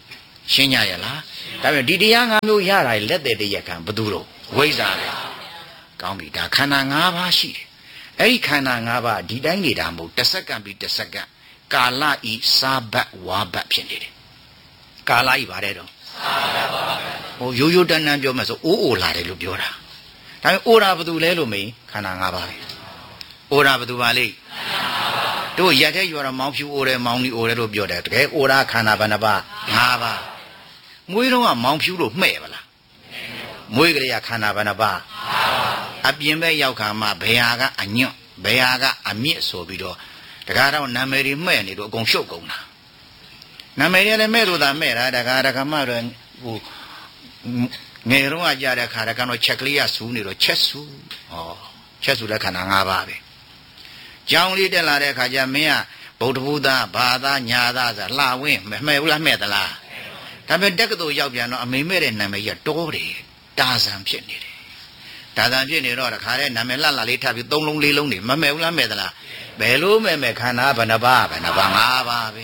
ရှင်းကြရလားဒါပေမဲ့ဒီတရားငါးမျိုးရတာလက်တဲ့တရားခံဘယ်သူတော့ဝိဇ္ဇာပဲကောင်းပြီဒါခန္ဓာ၅ပါးရှိတယ်အဲ့ဒီခန္ဓာ၅ပါးဒီတိုင်းနေတာမဟုတ်တစ်စက္ကန့်ပြီးတစ်စက္ကန့်ကာလဤစာဘတ်ဝါဘတ်ဖြစ်နေတယ်ကာလဤပါတယ်တော့စာဘတ်ဝါဘတ်ဟိုရိုးရိုးတန်းတန်းပြောမှဆိုအိုးအိုလာတယ်လို့ပြောတာဒါပေမဲ့အိုရာဘယ်သူလဲလို့မေးခန္ဓာ၅ပါးပဲအိုရာဘယ်သူပါလိမ့်တို့ရက်တဲ့ရွာတော့မောင်ဖြူအိုတယ်မောင်ဒီအိုတယ်လို့ပြောတယ်တကယ်အိုရာခန္ဓာဘယ်နှပါး၅ပါးမွေးတော့ကမောင်ဖြူလို့မှဲ့ပါလားမွေးကလေးကခန္ဓာဘယ်နှပါးအပြင်ဘက်ရောက်ခါမှဘယ်ဟာကအညွန့်ဘယ်ဟာကအမြင့်ဆိုပြီးတော့တကားတော့နာမည်တွေမှဲ့နေတော့အကုန်ရှုပ်ကုန်တာနာမည်တွေလည်းမှဲ့လို့သာမှဲ့တာတကားတကားမှတော့ဟိုငယ်တော့ကြတဲ့ခါတကတော့ချက်ကလေးကစူးနေတော့ချက်စူးဩချက်စူးလည်းခန္ဓာ၅ပါးပဲကြောင်းလေးတက်လာတဲ့ခါကျမင်းကဗုဒ္ဓဘုရားဘာသာညာသာဆိုလှဝင်းမှဲ့ဘူးလားမှဲ့သလားဒါပေမဲ့တက္ကသိုလ်ရောက်ပြန်တော့အမေမဲ့တဲ့နာမည်ကြီးတောတယ်တာဇံဖြစ်နေတယ်တာဇံဖြစ်နေတော့တခါတည်းနာမည်လှလှလေးထပ်ပြီးသုံးလုံးလေးလုံးနေမမှဲ့ဘူးလားမှဲ့သလားဘယ်လိုမှဲ့မဲ့ခန္ဓာဘယ်နှပါးဘယ်နှပါး၅ပါးပဲ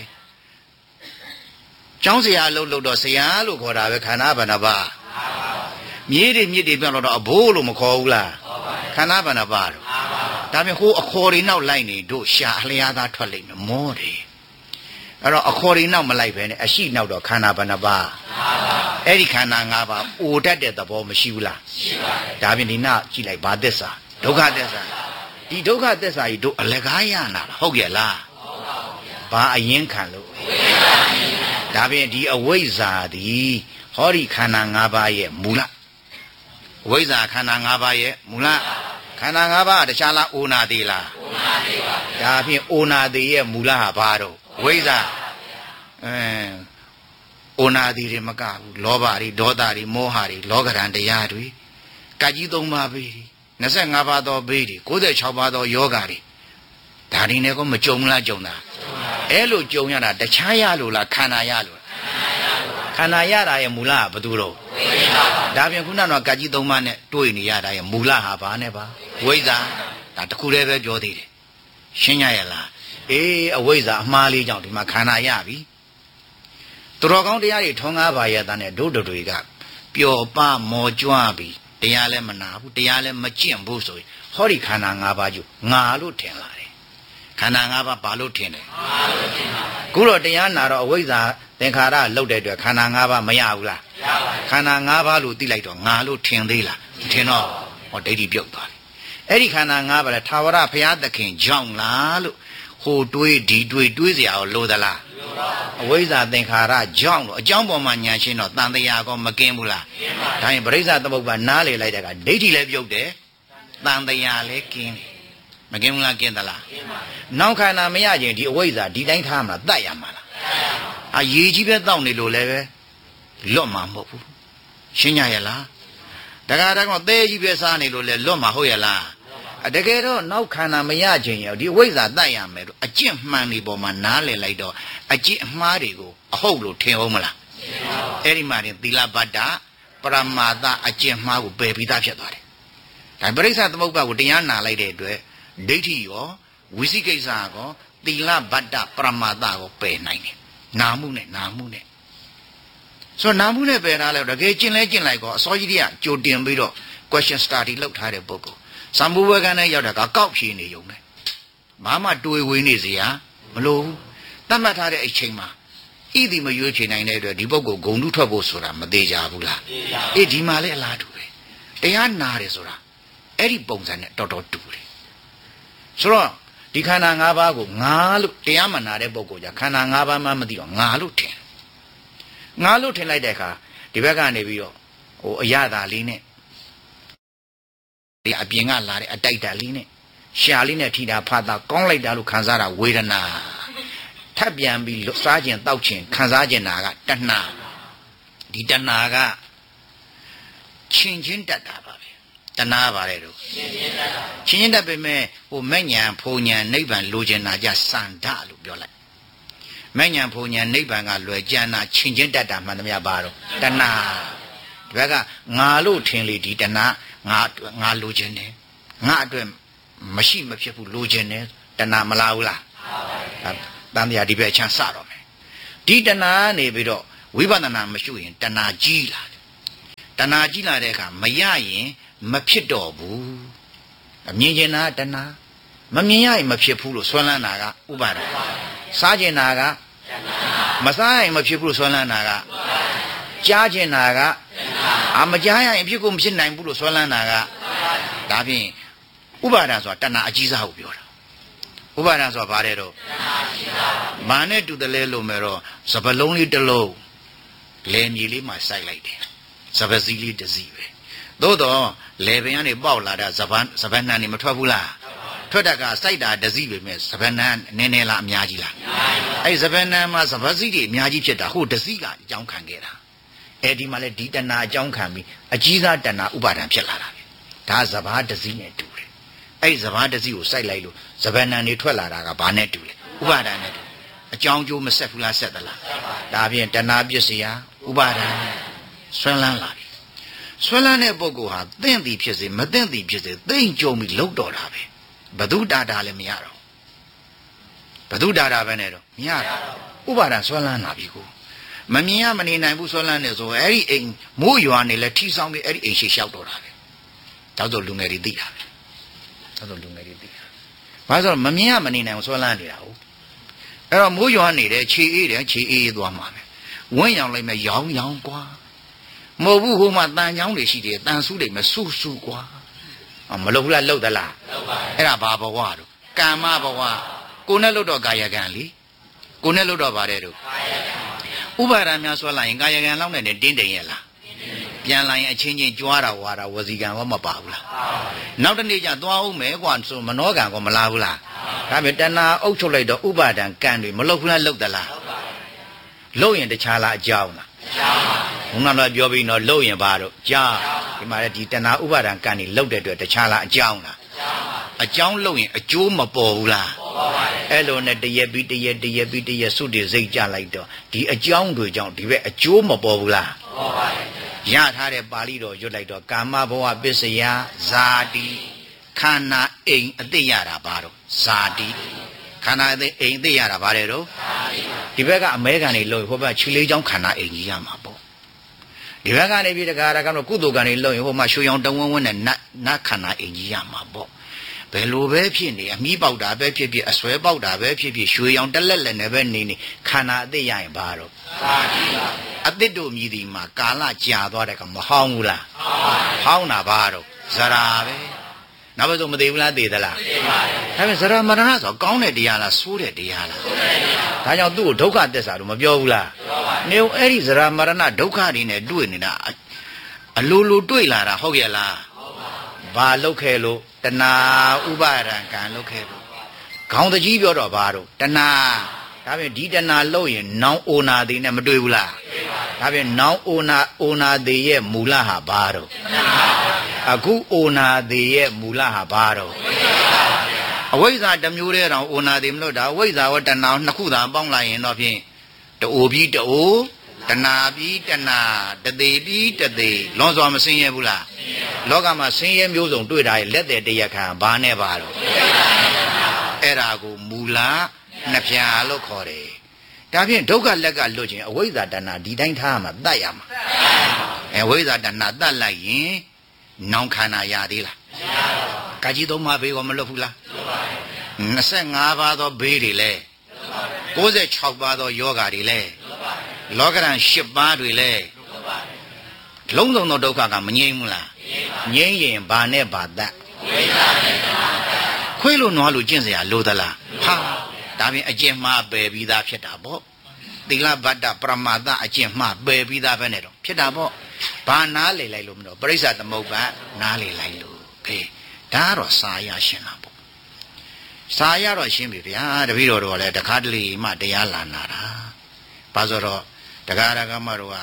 ကျောင်းဆရာလှုပ်လို့တော့ဆရာလို့ခေါ်တာပဲခန္ဓာဘယ်နှပါးမြေတွေမြစ်တွေပြောင်းတော့အဘိုးလို့မခေါ်ဘူးလားခန္ဓာဘယ်နှပါးတော့ဒါပြင်ဟိုအခေါ်တွေနောက်လိုက်နေတို့ရှာအလျားသားထွက်လိမ့်မယ်မောတယ်အဲ့တော့အခေါ်တွေနောက်မလိုက်ပဲနဲ့အရှိနောက်တော့ခန္ဓာဘယ်နှပါးအဲ့ဒီခန္ဓာ၅ပါးအိုတတ်တဲ့သဘောမရှိဘူးလားရှိပါတယ်ဒါပြင်ဒီနာကြည့်လိုက်ဘာသစ္စာဒုက္ခသစ္စာဒီဒုက္ခသစ္စာကြီးတို့အလကားရနာဟုတ်ရဲ့လားဟုတ်ပါဘူးဘာအရင်ခံလို့ဒါပြင်ဒီအဝိဇ္ဇာသည်ဟောဒီခန္ဓာ၅ပါးရဲ့မူလအဝိဇ္ဇာခန္ဓာ၅ပါးရဲ့မူလခန္ဓာ၅ပါးတခြားလားအိုနာသေးလားအိုနာသေးပါဗျာဒါဖြင့်အိုနာသေးရဲ့မူလဟာဘာတော့ဝိဇ္ဇာအဲအိုနာသေးတွေမကဘူးလောဘတွေဒေါသတွေမောဟတွေလောကရန်တရားတွေကကြီးသုံးပါးပဲ၂၅ပါးသောဘေးတွေကိုး၆ပါးသောယောဂါတွေဒါတွေနဲ့ក៏မကြုံလားကြုံတာအဲ့လိုကြုံရတာတခြားရလို့လားခန္ဓာရလို့ခန္ဓာရတာရဲ့မူလကဘယ်သူတော့ဒါပြန်ခုနကတော့ကကြီးသုံးပါးနဲ့တွေ့နေရတာရဲ့မူလဟာဘာနဲ့ပါဝိဇ္ဇာဒါတခုတည်းပဲပြောသေးတယ်ရှင်းရရလားအေးအဝိဇ္ဇာအမှားလေးကြောင့်ဒီမှာခန္ဓာရပြီသူတော်ကောင်းတရားတွေထုံးကားပါရဲ့တဲ့ဒုဒတွေကပျော်ပမောကြွပြီးတရားလည်းမနာဘူးတရားလည်းမကျင့်ဘူးဆိုရင်ဟောဒီခန္ဓာ၅ပါးကျငါလို့ထင်လာတယ်ခန္ဓာ၅ပါးဘာလို့ထင်တယ်ငါလို့ထင်ပါဘူးခုတော့တရားနာတော့အဝိဇ္ဇာသင်္ခါရလောက်တဲ့အတွက်ခန္ဓာ၅ပါးမရဘူးလားရပါဘူးခန္ဓာ၅ပါးလို့သိလိုက်တော့ငါလို့ထင်သေးလားထင်တော့ဟောဒိဋ္ဌိပြုတ်သွားတယ်အဲ့ဒီခန္ဓာ၅ပါးလည်းသာဝရဘုရားသခင်ကြောင့်လားလို့ဟိုတွေးဒီတွေးတွေးเสียအောင်လို့သလားအဝိဇ္ဇာသင်္ခါရကြောင့်လို့အကြောင်းပေါ်မှာညာရှင်းတော့တန်တရားကောမကင်းဘူးလားကင်းပါဘူးဒါရင်ပရိစ္ဆသမုပ္ပါနားလေလိုက်တဲ့ကဒိဋ္ဌိလည်းပြုတ်တယ်တန်တရားလည်းကင်းတယ်မကင်းဘူးလားကင်းသလားကင်းပါဘူးနောက်ခန္ဓာမရခြင်းဒီအဝိဇ္ဇာဒီတိုင်းထားမှာတတ်ရမှာလားတတ်ရမှာအာရေကြီးပဲတောက်နေလို့လည်းပဲလွတ်မှာမဟုတ်ဘူးရှင်းကြရလားတခါတည်းကသဲကြီးပဲစားနေလို့လည်းလွတ်မှာဟုတ်ရလားတကယ်တော့နောက်ခန္ဓာမရခြင်းရောဒီအဝိဇ္ဇာတတ်ရမယ်လို့အကျင့်မှန်ဒီပေါ်မှာနားလည်လိုက်တော့အကျင့်အမှားတွေကိုအဟုတ်လို့ထင်အောင်မလားအဲ့ဒီမှာတင်သီလဗတ္တပရမာသအကျင့်မှားကိုပယ်ပြီးသားဖြစ်သွားတယ်ဒါပရိစ္ဆသမုပ္ပါကိုတရားနာလိုက်တဲ့အတွက်ဒိဋ္ဌိရောဝိသိကိစ္စရောသီလဗတ္တပရမာသကိုပယ်နိုင်တယ်နာမှုနဲ့နာမှုနဲ့ဆိုတော့နာမှုနဲ့ပယ်ထားလိုက်တော့တကယ်ကျင့်လဲကျင့်လိုက်တော့အစောကြီးတည်းကကြိုတင်ပြီးတော့ question study လုပ်ထားတဲ့ပုဂ္ဂိုလ်စံဘူဝကန်းနဲ့ရောက်တာကကောက်ဖြေနေုံနဲ့ဘာမှတွေးဝေးနေစရာမလိုဘူးတတ်မှတ်ထားတဲ့အချိန်မှာဣတိမရွေးချယ်နိုင်တဲ့အတွက်ဒီပုဂ္ဂိုလ်ဂုံတုထွက်ဖို့ဆိုတာမသေးကြဘူးလားအေးဒီမှာလည်းအလားတူပဲတရားနာတယ်ဆိုတာအဲ့ဒီပုံစံနဲ့တော်တော်တူတယ်ဆိုတော့ဒီခန္ဓာ၅ပါးကိုငါလို့တရားမနာတဲ့ပုဂ္ဂိုလ်じゃခန္ဓာ၅ပါးမှမသိတော့ငါလို့ထင်ငါလို့ထင်လိုက်တဲ့အခါဒီဘက်ကနေပြီးတော့ဟိုအရသာလေးနဲ့ဒီအပြင်ကလာတဲ့အတိုက်တလေးနဲ့ရှာလေးနဲ့ထိတာဖတ်တာကောင်းလိုက်တာလို့ခံစားတာဝေဒနာထပ်ပြန်ပြီးစားခြင်းတောက်ခြင်းခံစားခြင်းနာကတဏှာဒီတဏှာကချင်းချင်းတက်တာပါပဲတဏှာပါလေတို့ချင်းချင်းတက်ပေမဲ့ဟိုမဲ့ညာဖုံညာနိဗ္ဗာန်လိုချင်တာကြစန္ဒလို့ပြောလိုက်မဲ့ညာဖုံညာနိဗ္ဗာန်ကလွယ်ကြံတာချင်းချင်းတက်တာမှန်သမျှပါတော့တဏှာဒီဘက်ကငါလို့ထင်လေဒီတဏှာငါငါလိုချင်တယ်ငါအတွက်မရှိမဖြစ်ဘူးလိုချင်တယ်တဏှာမလားဘူးလားတန်တရားဒီဘက်ချမ်းစတော့မယ်ဒီတဏှာနေပြီးတော့ဝိပဿနာမရှိရင်တဏှာကြီးလာတယ်တဏှာကြီးလာတဲ့အခါမရရင်မဖြစ်တော့ဘူးအမြင်ကျင်တာတဏှာမမြင်ရရင်မဖြစ်ဘူးလို့ဆွဲလန်းတာကဥပါဒံစားကျင်တာကမစားရင်မဖြစ်ဘူးလို့ဆွဲလန်းတာကကြားကျင်တာကအာမကြားရရင်ဖြစ်ကိုမဖြစ်နိုင်ဘူးလို့ဆွဲလန်းတာကဒါဖြင့်ဥပါဒံဆိုတာတဏှာအကြီးစားကိုပြောတာဥပါဒံဆိုတာဘာလဲတော့မာနဲ့တူတယ်လဲလို့မယ်တော့စပလုံးလေးတစ်လုံးလယ်မြေလေးမှာစိုက်လိုက်တယ်စပစည်းလေးတစ်စီးပဲသို့တော့လယ်ပင်ကနေပေါက်လာတာစပန်းစပန်းနှံနေမထွက်ဘူးလားထွက်တာကစိုက်တာတစ်စီးပဲမဲ့စပန်းနှံနည်းနည်းလားအများကြီးလားအဲ့စပန်းနှံမှာစပစည်းတွေအများကြီးဖြစ်တာဟိုတစ်စီးကအကြောင်းခံခဲ့တာအဲ့ဒီမှာလဲဒီတဏှာအကြောင်းခံပြီးအကြီးစားတဏှာဥပါဒံဖြစ်လာတာပဲဒါစပားတစ်စီးနဲ့တူတယ်အဲ့စပားတစ်စီးကိုစိုက်လိုက်လို့စပန်းနှံတွေထွက်လာတာကဘာနဲ့တူလဲဥပါဒံနဲ့တူအကြောင်းကျိုးမဆက်ဘူးလားဆက်သလားဒါဖြင့်တဏှာပစ္စယဥပါဒံဆွဲလန်းလာပြီဆွဲလန်းတဲ့ပုဂ္ဂိုလ်ဟာသင့်သည်ဖြစ်စေမသင့်သည်ဖြစ်စေသိမ့်ကြုံပြီးလှုပ်တော်တာပဲဘဒုတာတာလည်းမရတော့ဘဒုတာတာပဲနဲ့တော့မရတော့ဥပါဒံဆွဲလန်းလာပြီကိုမမြင်ရမနေနိုင်ဘူးဆွဲလန်းနေဆိုအဲ့ဒီအိမ်မိုးရွာနေလဲထိဆောင်ပြီးအဲ့ဒီအိမ်ရှိလျှောက်တော့တာပဲတောက်တော့လူငယ်တွေသိတာပဲတောက်တော့လူငယ်တွေသိတာဘာလို့ဆိုတော့မမြင်ရမနေနိုင်ဘူးဆွဲလန်းနေတာဟုတ်အဲ့တော့မိုးရွာနေတယ်ခြေအေးတယ်ခြေအေးသွားမှာပဲဝင်းရောင်လိုက်မယ်ရောင်ရောင်ကွာမဟုတ်ဘူးဟိုမှာတန်ချောင်းတွေရှိတယ်တန်ဆူးတွေမဆူဆူကွာမလုပ်ဘူးလားလုပ်သလားလုပ်ပါအဲ့ဒါဘာဘဝတို့ကမ္မဘဝကိုနဲ့လုပ်တော့ကာယကံလေကိုနဲ့လုပ်တော့ပါတယ်တို့ကာယကံဥပါဒံများဆွဲလိုက်ရင်ကာယကံလောက်နဲ့တင်းတိမ်ရဲ့လားပြန်လာရင်အချင်းချင်းကြွားတာဝါတာဝစီကံဘာမပါဘူးလားနောက်တနေ့ကျသွားအောင်မယ်ကွာဆိုမနောကံကမလာဘူးလားဒါပေမဲ့တဏှာအုပ်ချုပ်လိုက်တော့ဥပါဒံကံတွေမလုပ်ဘူးလားလုပ်သလားလုပ်ရင်တခြားလားအကြောင်းလားဘုန်းတော်ပြောပြီးတော့လုပ်ရင်ဘာတော့ကြားဒီမှာလည်းဒီတဏှာဥပါဒံကံတွေလုပ်တဲ့အတွက်တခြားလားအကြောင်းလားအကြောင်းလုပ်ရင်အကျိုးမပေါ်ဘူးလားအဲ့လိုနဲ့တရက်ပြီးတရက်တရက်ပြီးတရက်စွတ်တွေစိတ်ကြလိုက်တော့ဒီအကြောင်းတွေကြောင့်ဒီဘက်အကျိုးမပေါ်ဘူးလားပေါ်ပါတယ်ရထားတဲ့ပါဠိတော်ရွတ်လိုက်တော့ကာမဘဝပစ္စယဇာတိခန္ဓာအိမ်အသိရတာဘာတော့ဇာတိခန္ဓာအိမ်အိမ်သိရတာဘာလဲတော့ဒီဘက်ကအမဲခံနေလို့ဟိုဘက်ခြေလေးချောင်းခန္ဓာအိမ်ကြီးရမှာပေါ့ဒီဘက်ကနေပြီးတကားတကားတော့ကုသိုလ်ကံတွေလို့ဟိုမှာရွှေရောင်တဝန်းဝန်းနဲ့နတ်နတ်ခန္ဓာအိမ်ကြီးရမှာပေါ့ဘယ်လိုပဲဖြစ်နေအမီးပေါက်တာပဲဖြစ်ဖြစ်အစွဲပေါက်တာပဲဖြစ်ဖြစ်ရွှေရောင်တက်လက်လက်နဲ့ပဲနေနေခန္ဓာအသိရရင်ဘာတော့သာတိပါအသိတို့မြည်ဒီမှာကာလကြာသွားတဲ့ကမဟောင်းဘူးလားဟောင်းတာဘာတော့ဇရာပဲနောက်ပဲဆိုမသေးဘူးလားသေသလားသေပါတယ်ဒါပေမဲ့ဇရာမရဏဆိုကောင်းတဲ့တရားလားဆိုးတဲ့တရားလားဆိုးတဲ့တရားဒါကြောင့်သူ့ကိုဒုက္ခသစ္စာလို့မပြောဘူးလားပြောပါတယ်နေအဲ့ဒီဇရာမရဏဒုက္ခတွေနဲ့တွေ့နေတာအလိုလိုတွေ့လာတာဟုတ်ရဲ့လားဟုတ်ပါဘူးဘာလောက်ခဲလို့တဏှာဥပါဒံကံလောက်ခဲလို့ခေါင်းတကြီးပြောတော့ဘာတော့တဏှာဒါပြင်ဒီတဏှာလို့ရင်နောင်အိုနာသေးနဲ့မတွေ့ဘူးလားတွေ့ပါဘူးဒါပြင်နောင်အိုနာအိုနာသေးရဲ့မူလဟာဘာတော့တဏှာအခုအိုနာသေးရဲ့မူလဟာဘာတော့အဝိဇ္ဇာတစ်မျိုးတည်းတောင်အိုနာသေးမလို့ဒါအဝိဇ္ဇာဝတ္တဏနှစ်ခုသာပေါင်းလိုက်ရင်တော့ဖြင့်တူပြီးတူတဏှာပြီးတဏှာတသေးပြီးတသေးလွန်စွာမဆင်းရဲဘူးလားလောကမှာဆင်းရဲမျိုးစုံတွေ့တာရဲ့လက်တဲ့တရားခံဘာနဲ့ပါတော့အဲ့ဒါကိုမူလနှစ်ဖြာလို့ခေါ်တယ်ဒါဖြင့်ဒုက္ခလက်ကလွတ်ခြင်းအဝိဇ္ဇာတဏှာဒီတိုင်းထားမှာတတ်ရမှာအဲဝိဇ္ဇာတဏှာတတ်လိုက်ရင်နောင်ခန္ဓာရသေးလားမရပါဘူးကာကြီးသုံးပါးဘေးကောမလွတ်ဘူးလားလွတ်ပါတယ်နှစ်ဆယ့်ငါးပါးသောဘေးတွေလဲကိုးဆယ်ခြောက်ပါးသောယောဂါတွေလဲလောကရန်ရှစ်ပါးတွေလဲလုံးစုံသောဒုက္ခကမငြိမ်းဘူးလားငြိမ်းရင်ဘာနဲ့ဘာတတ်ခွေးလို့နွားလို့ကျင့်เสียလို့သလားဟာဒါပြင်အကျင့်မှားပယ်ပြီးသားဖြစ်တာပေါ့သီလဗတ္တပရမတ္တအကျင့်မှားပယ်ပြီးသားပဲနဲ့တော့ဖြစ်တာပေါ့ဘာနားလေလိုက်လို့မလို့ပရိစ္ဆသမုပ္ပါနားလေလိုက်လို့ခေဒါကတော့စာရရှင်းတာပေါ့စာရတော့ရှင်းပြီဗျာတပည့်တော်တို့ကလည်းတခါတလေမှတရားလာနာတာဘာဆိုတော့တရားရကမတို့က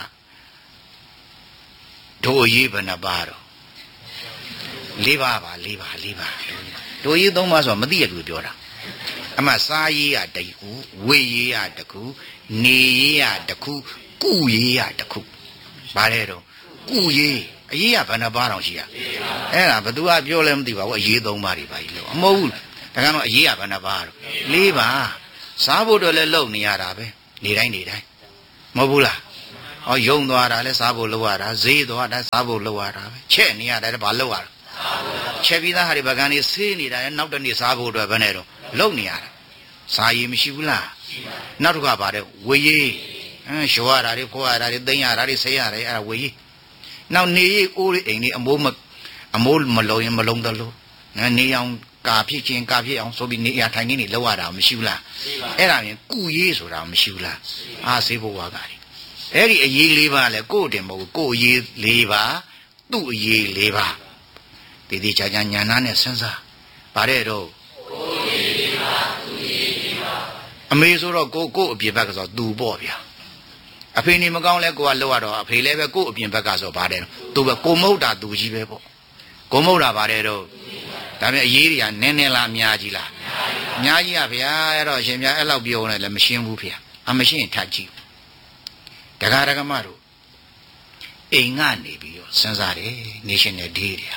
တို့ရေးဘယ်နှပါတော့လေးပါပါလေးပါလေးပါတို့ရေးသုံးပါဆိုမသိရဘူးပြောတာအမှစားရေးရတခုဝေရေးရတခုနေရေးရတခုကုရေးရတခုဘာလဲတော့ကုရေးအရေးရဘယ်နှပါတော့ရှိရအဲ့ဒါဘသူကပြောလဲမသိပါဘူးအရေးသုံးပါတွေပါကြီးလို့အမဟုတ်ဘူးဒါကတော့အရေးရဘယ်နှပါတော့လေးပါစားဖို့တော့လည်းလုံနေရတာပဲနေတိုင်းနေတိုင်းမဟုတ်ဘူးလားဟောယုံသွားတာလဲစားဖို့လောက်ရတာဈေးသွားတာစားဖို့လောက်ရတာပဲချက်နေရတယ်ဘာလောက်ရတာချက်ပြီးသားဟာဒီပကံနေဆေးနေတာလဲနောက်တနေ့စားဖို့အတွက်ဘယ်နဲ့တော့လုံနေရတာစားရည်မရှိဘူးလားနောက်တစ်ခါပါတယ်ဝေရေးအင်းရှောရတာတွေခိုးရတာတွေသိမ်းရတာတွေဆေးရတာတွေအဲ့ဒါဝေရေးနောက်နေရေးအိုးလေးအိမ်လေးအမိုးမအမိုးမလုံးရင်မလုံးသလိုနေအောင်ကာဖြစ်ချင်းကာဖြစ်အောင်ဆိုပြီးနေရထိုင်နေနေလောက်ရတာမရှိဘူးလားအဲ့ဒါပြင်ကုရေးဆိုတာမရှိဘူးလားအားဆေးဖို့ဝါကတွေအဲ့ဒီအရေးလေးပါလဲကို့တင်မဟုတ်ကို့အရေးလေးပါသူ့အရေးလေးပါတည်တည်ချာချာညာနာနဲ့စဉ်းစားဗါတဲ့တော့ကို့အရေးလေးပါသူ့အရေးလေးပါအမေဆိုတော့ကိုကို့အပြင်ဘက်ကဆိုသူပေါ့ဗျာအဖေနေမကောင်းလဲကိုကလောက်ရတော့အဖေလည်းပဲကို့အပြင်ဘက်ကဆိုဗါတဲ့သူပဲကိုမဟုတ်တာသူကြီးပဲပေါ့ကိုမဟုတ်တာဗါတဲ့တော့ဒါပေမဲ့အရေးတွေကနည်းနည်းလားအများကြီးလားအများကြီးပါဗျာအဲ့တော့ရှင်များအဲ့လောက်ပြောနေလည်းမရှင်းဘူးဗျာအမရှင်းထပ်ကြည့်တက္ကရာကမတို့အိမ်ကနေပြီးတော့စဉ်းစားတယ် National Day တွေဟာ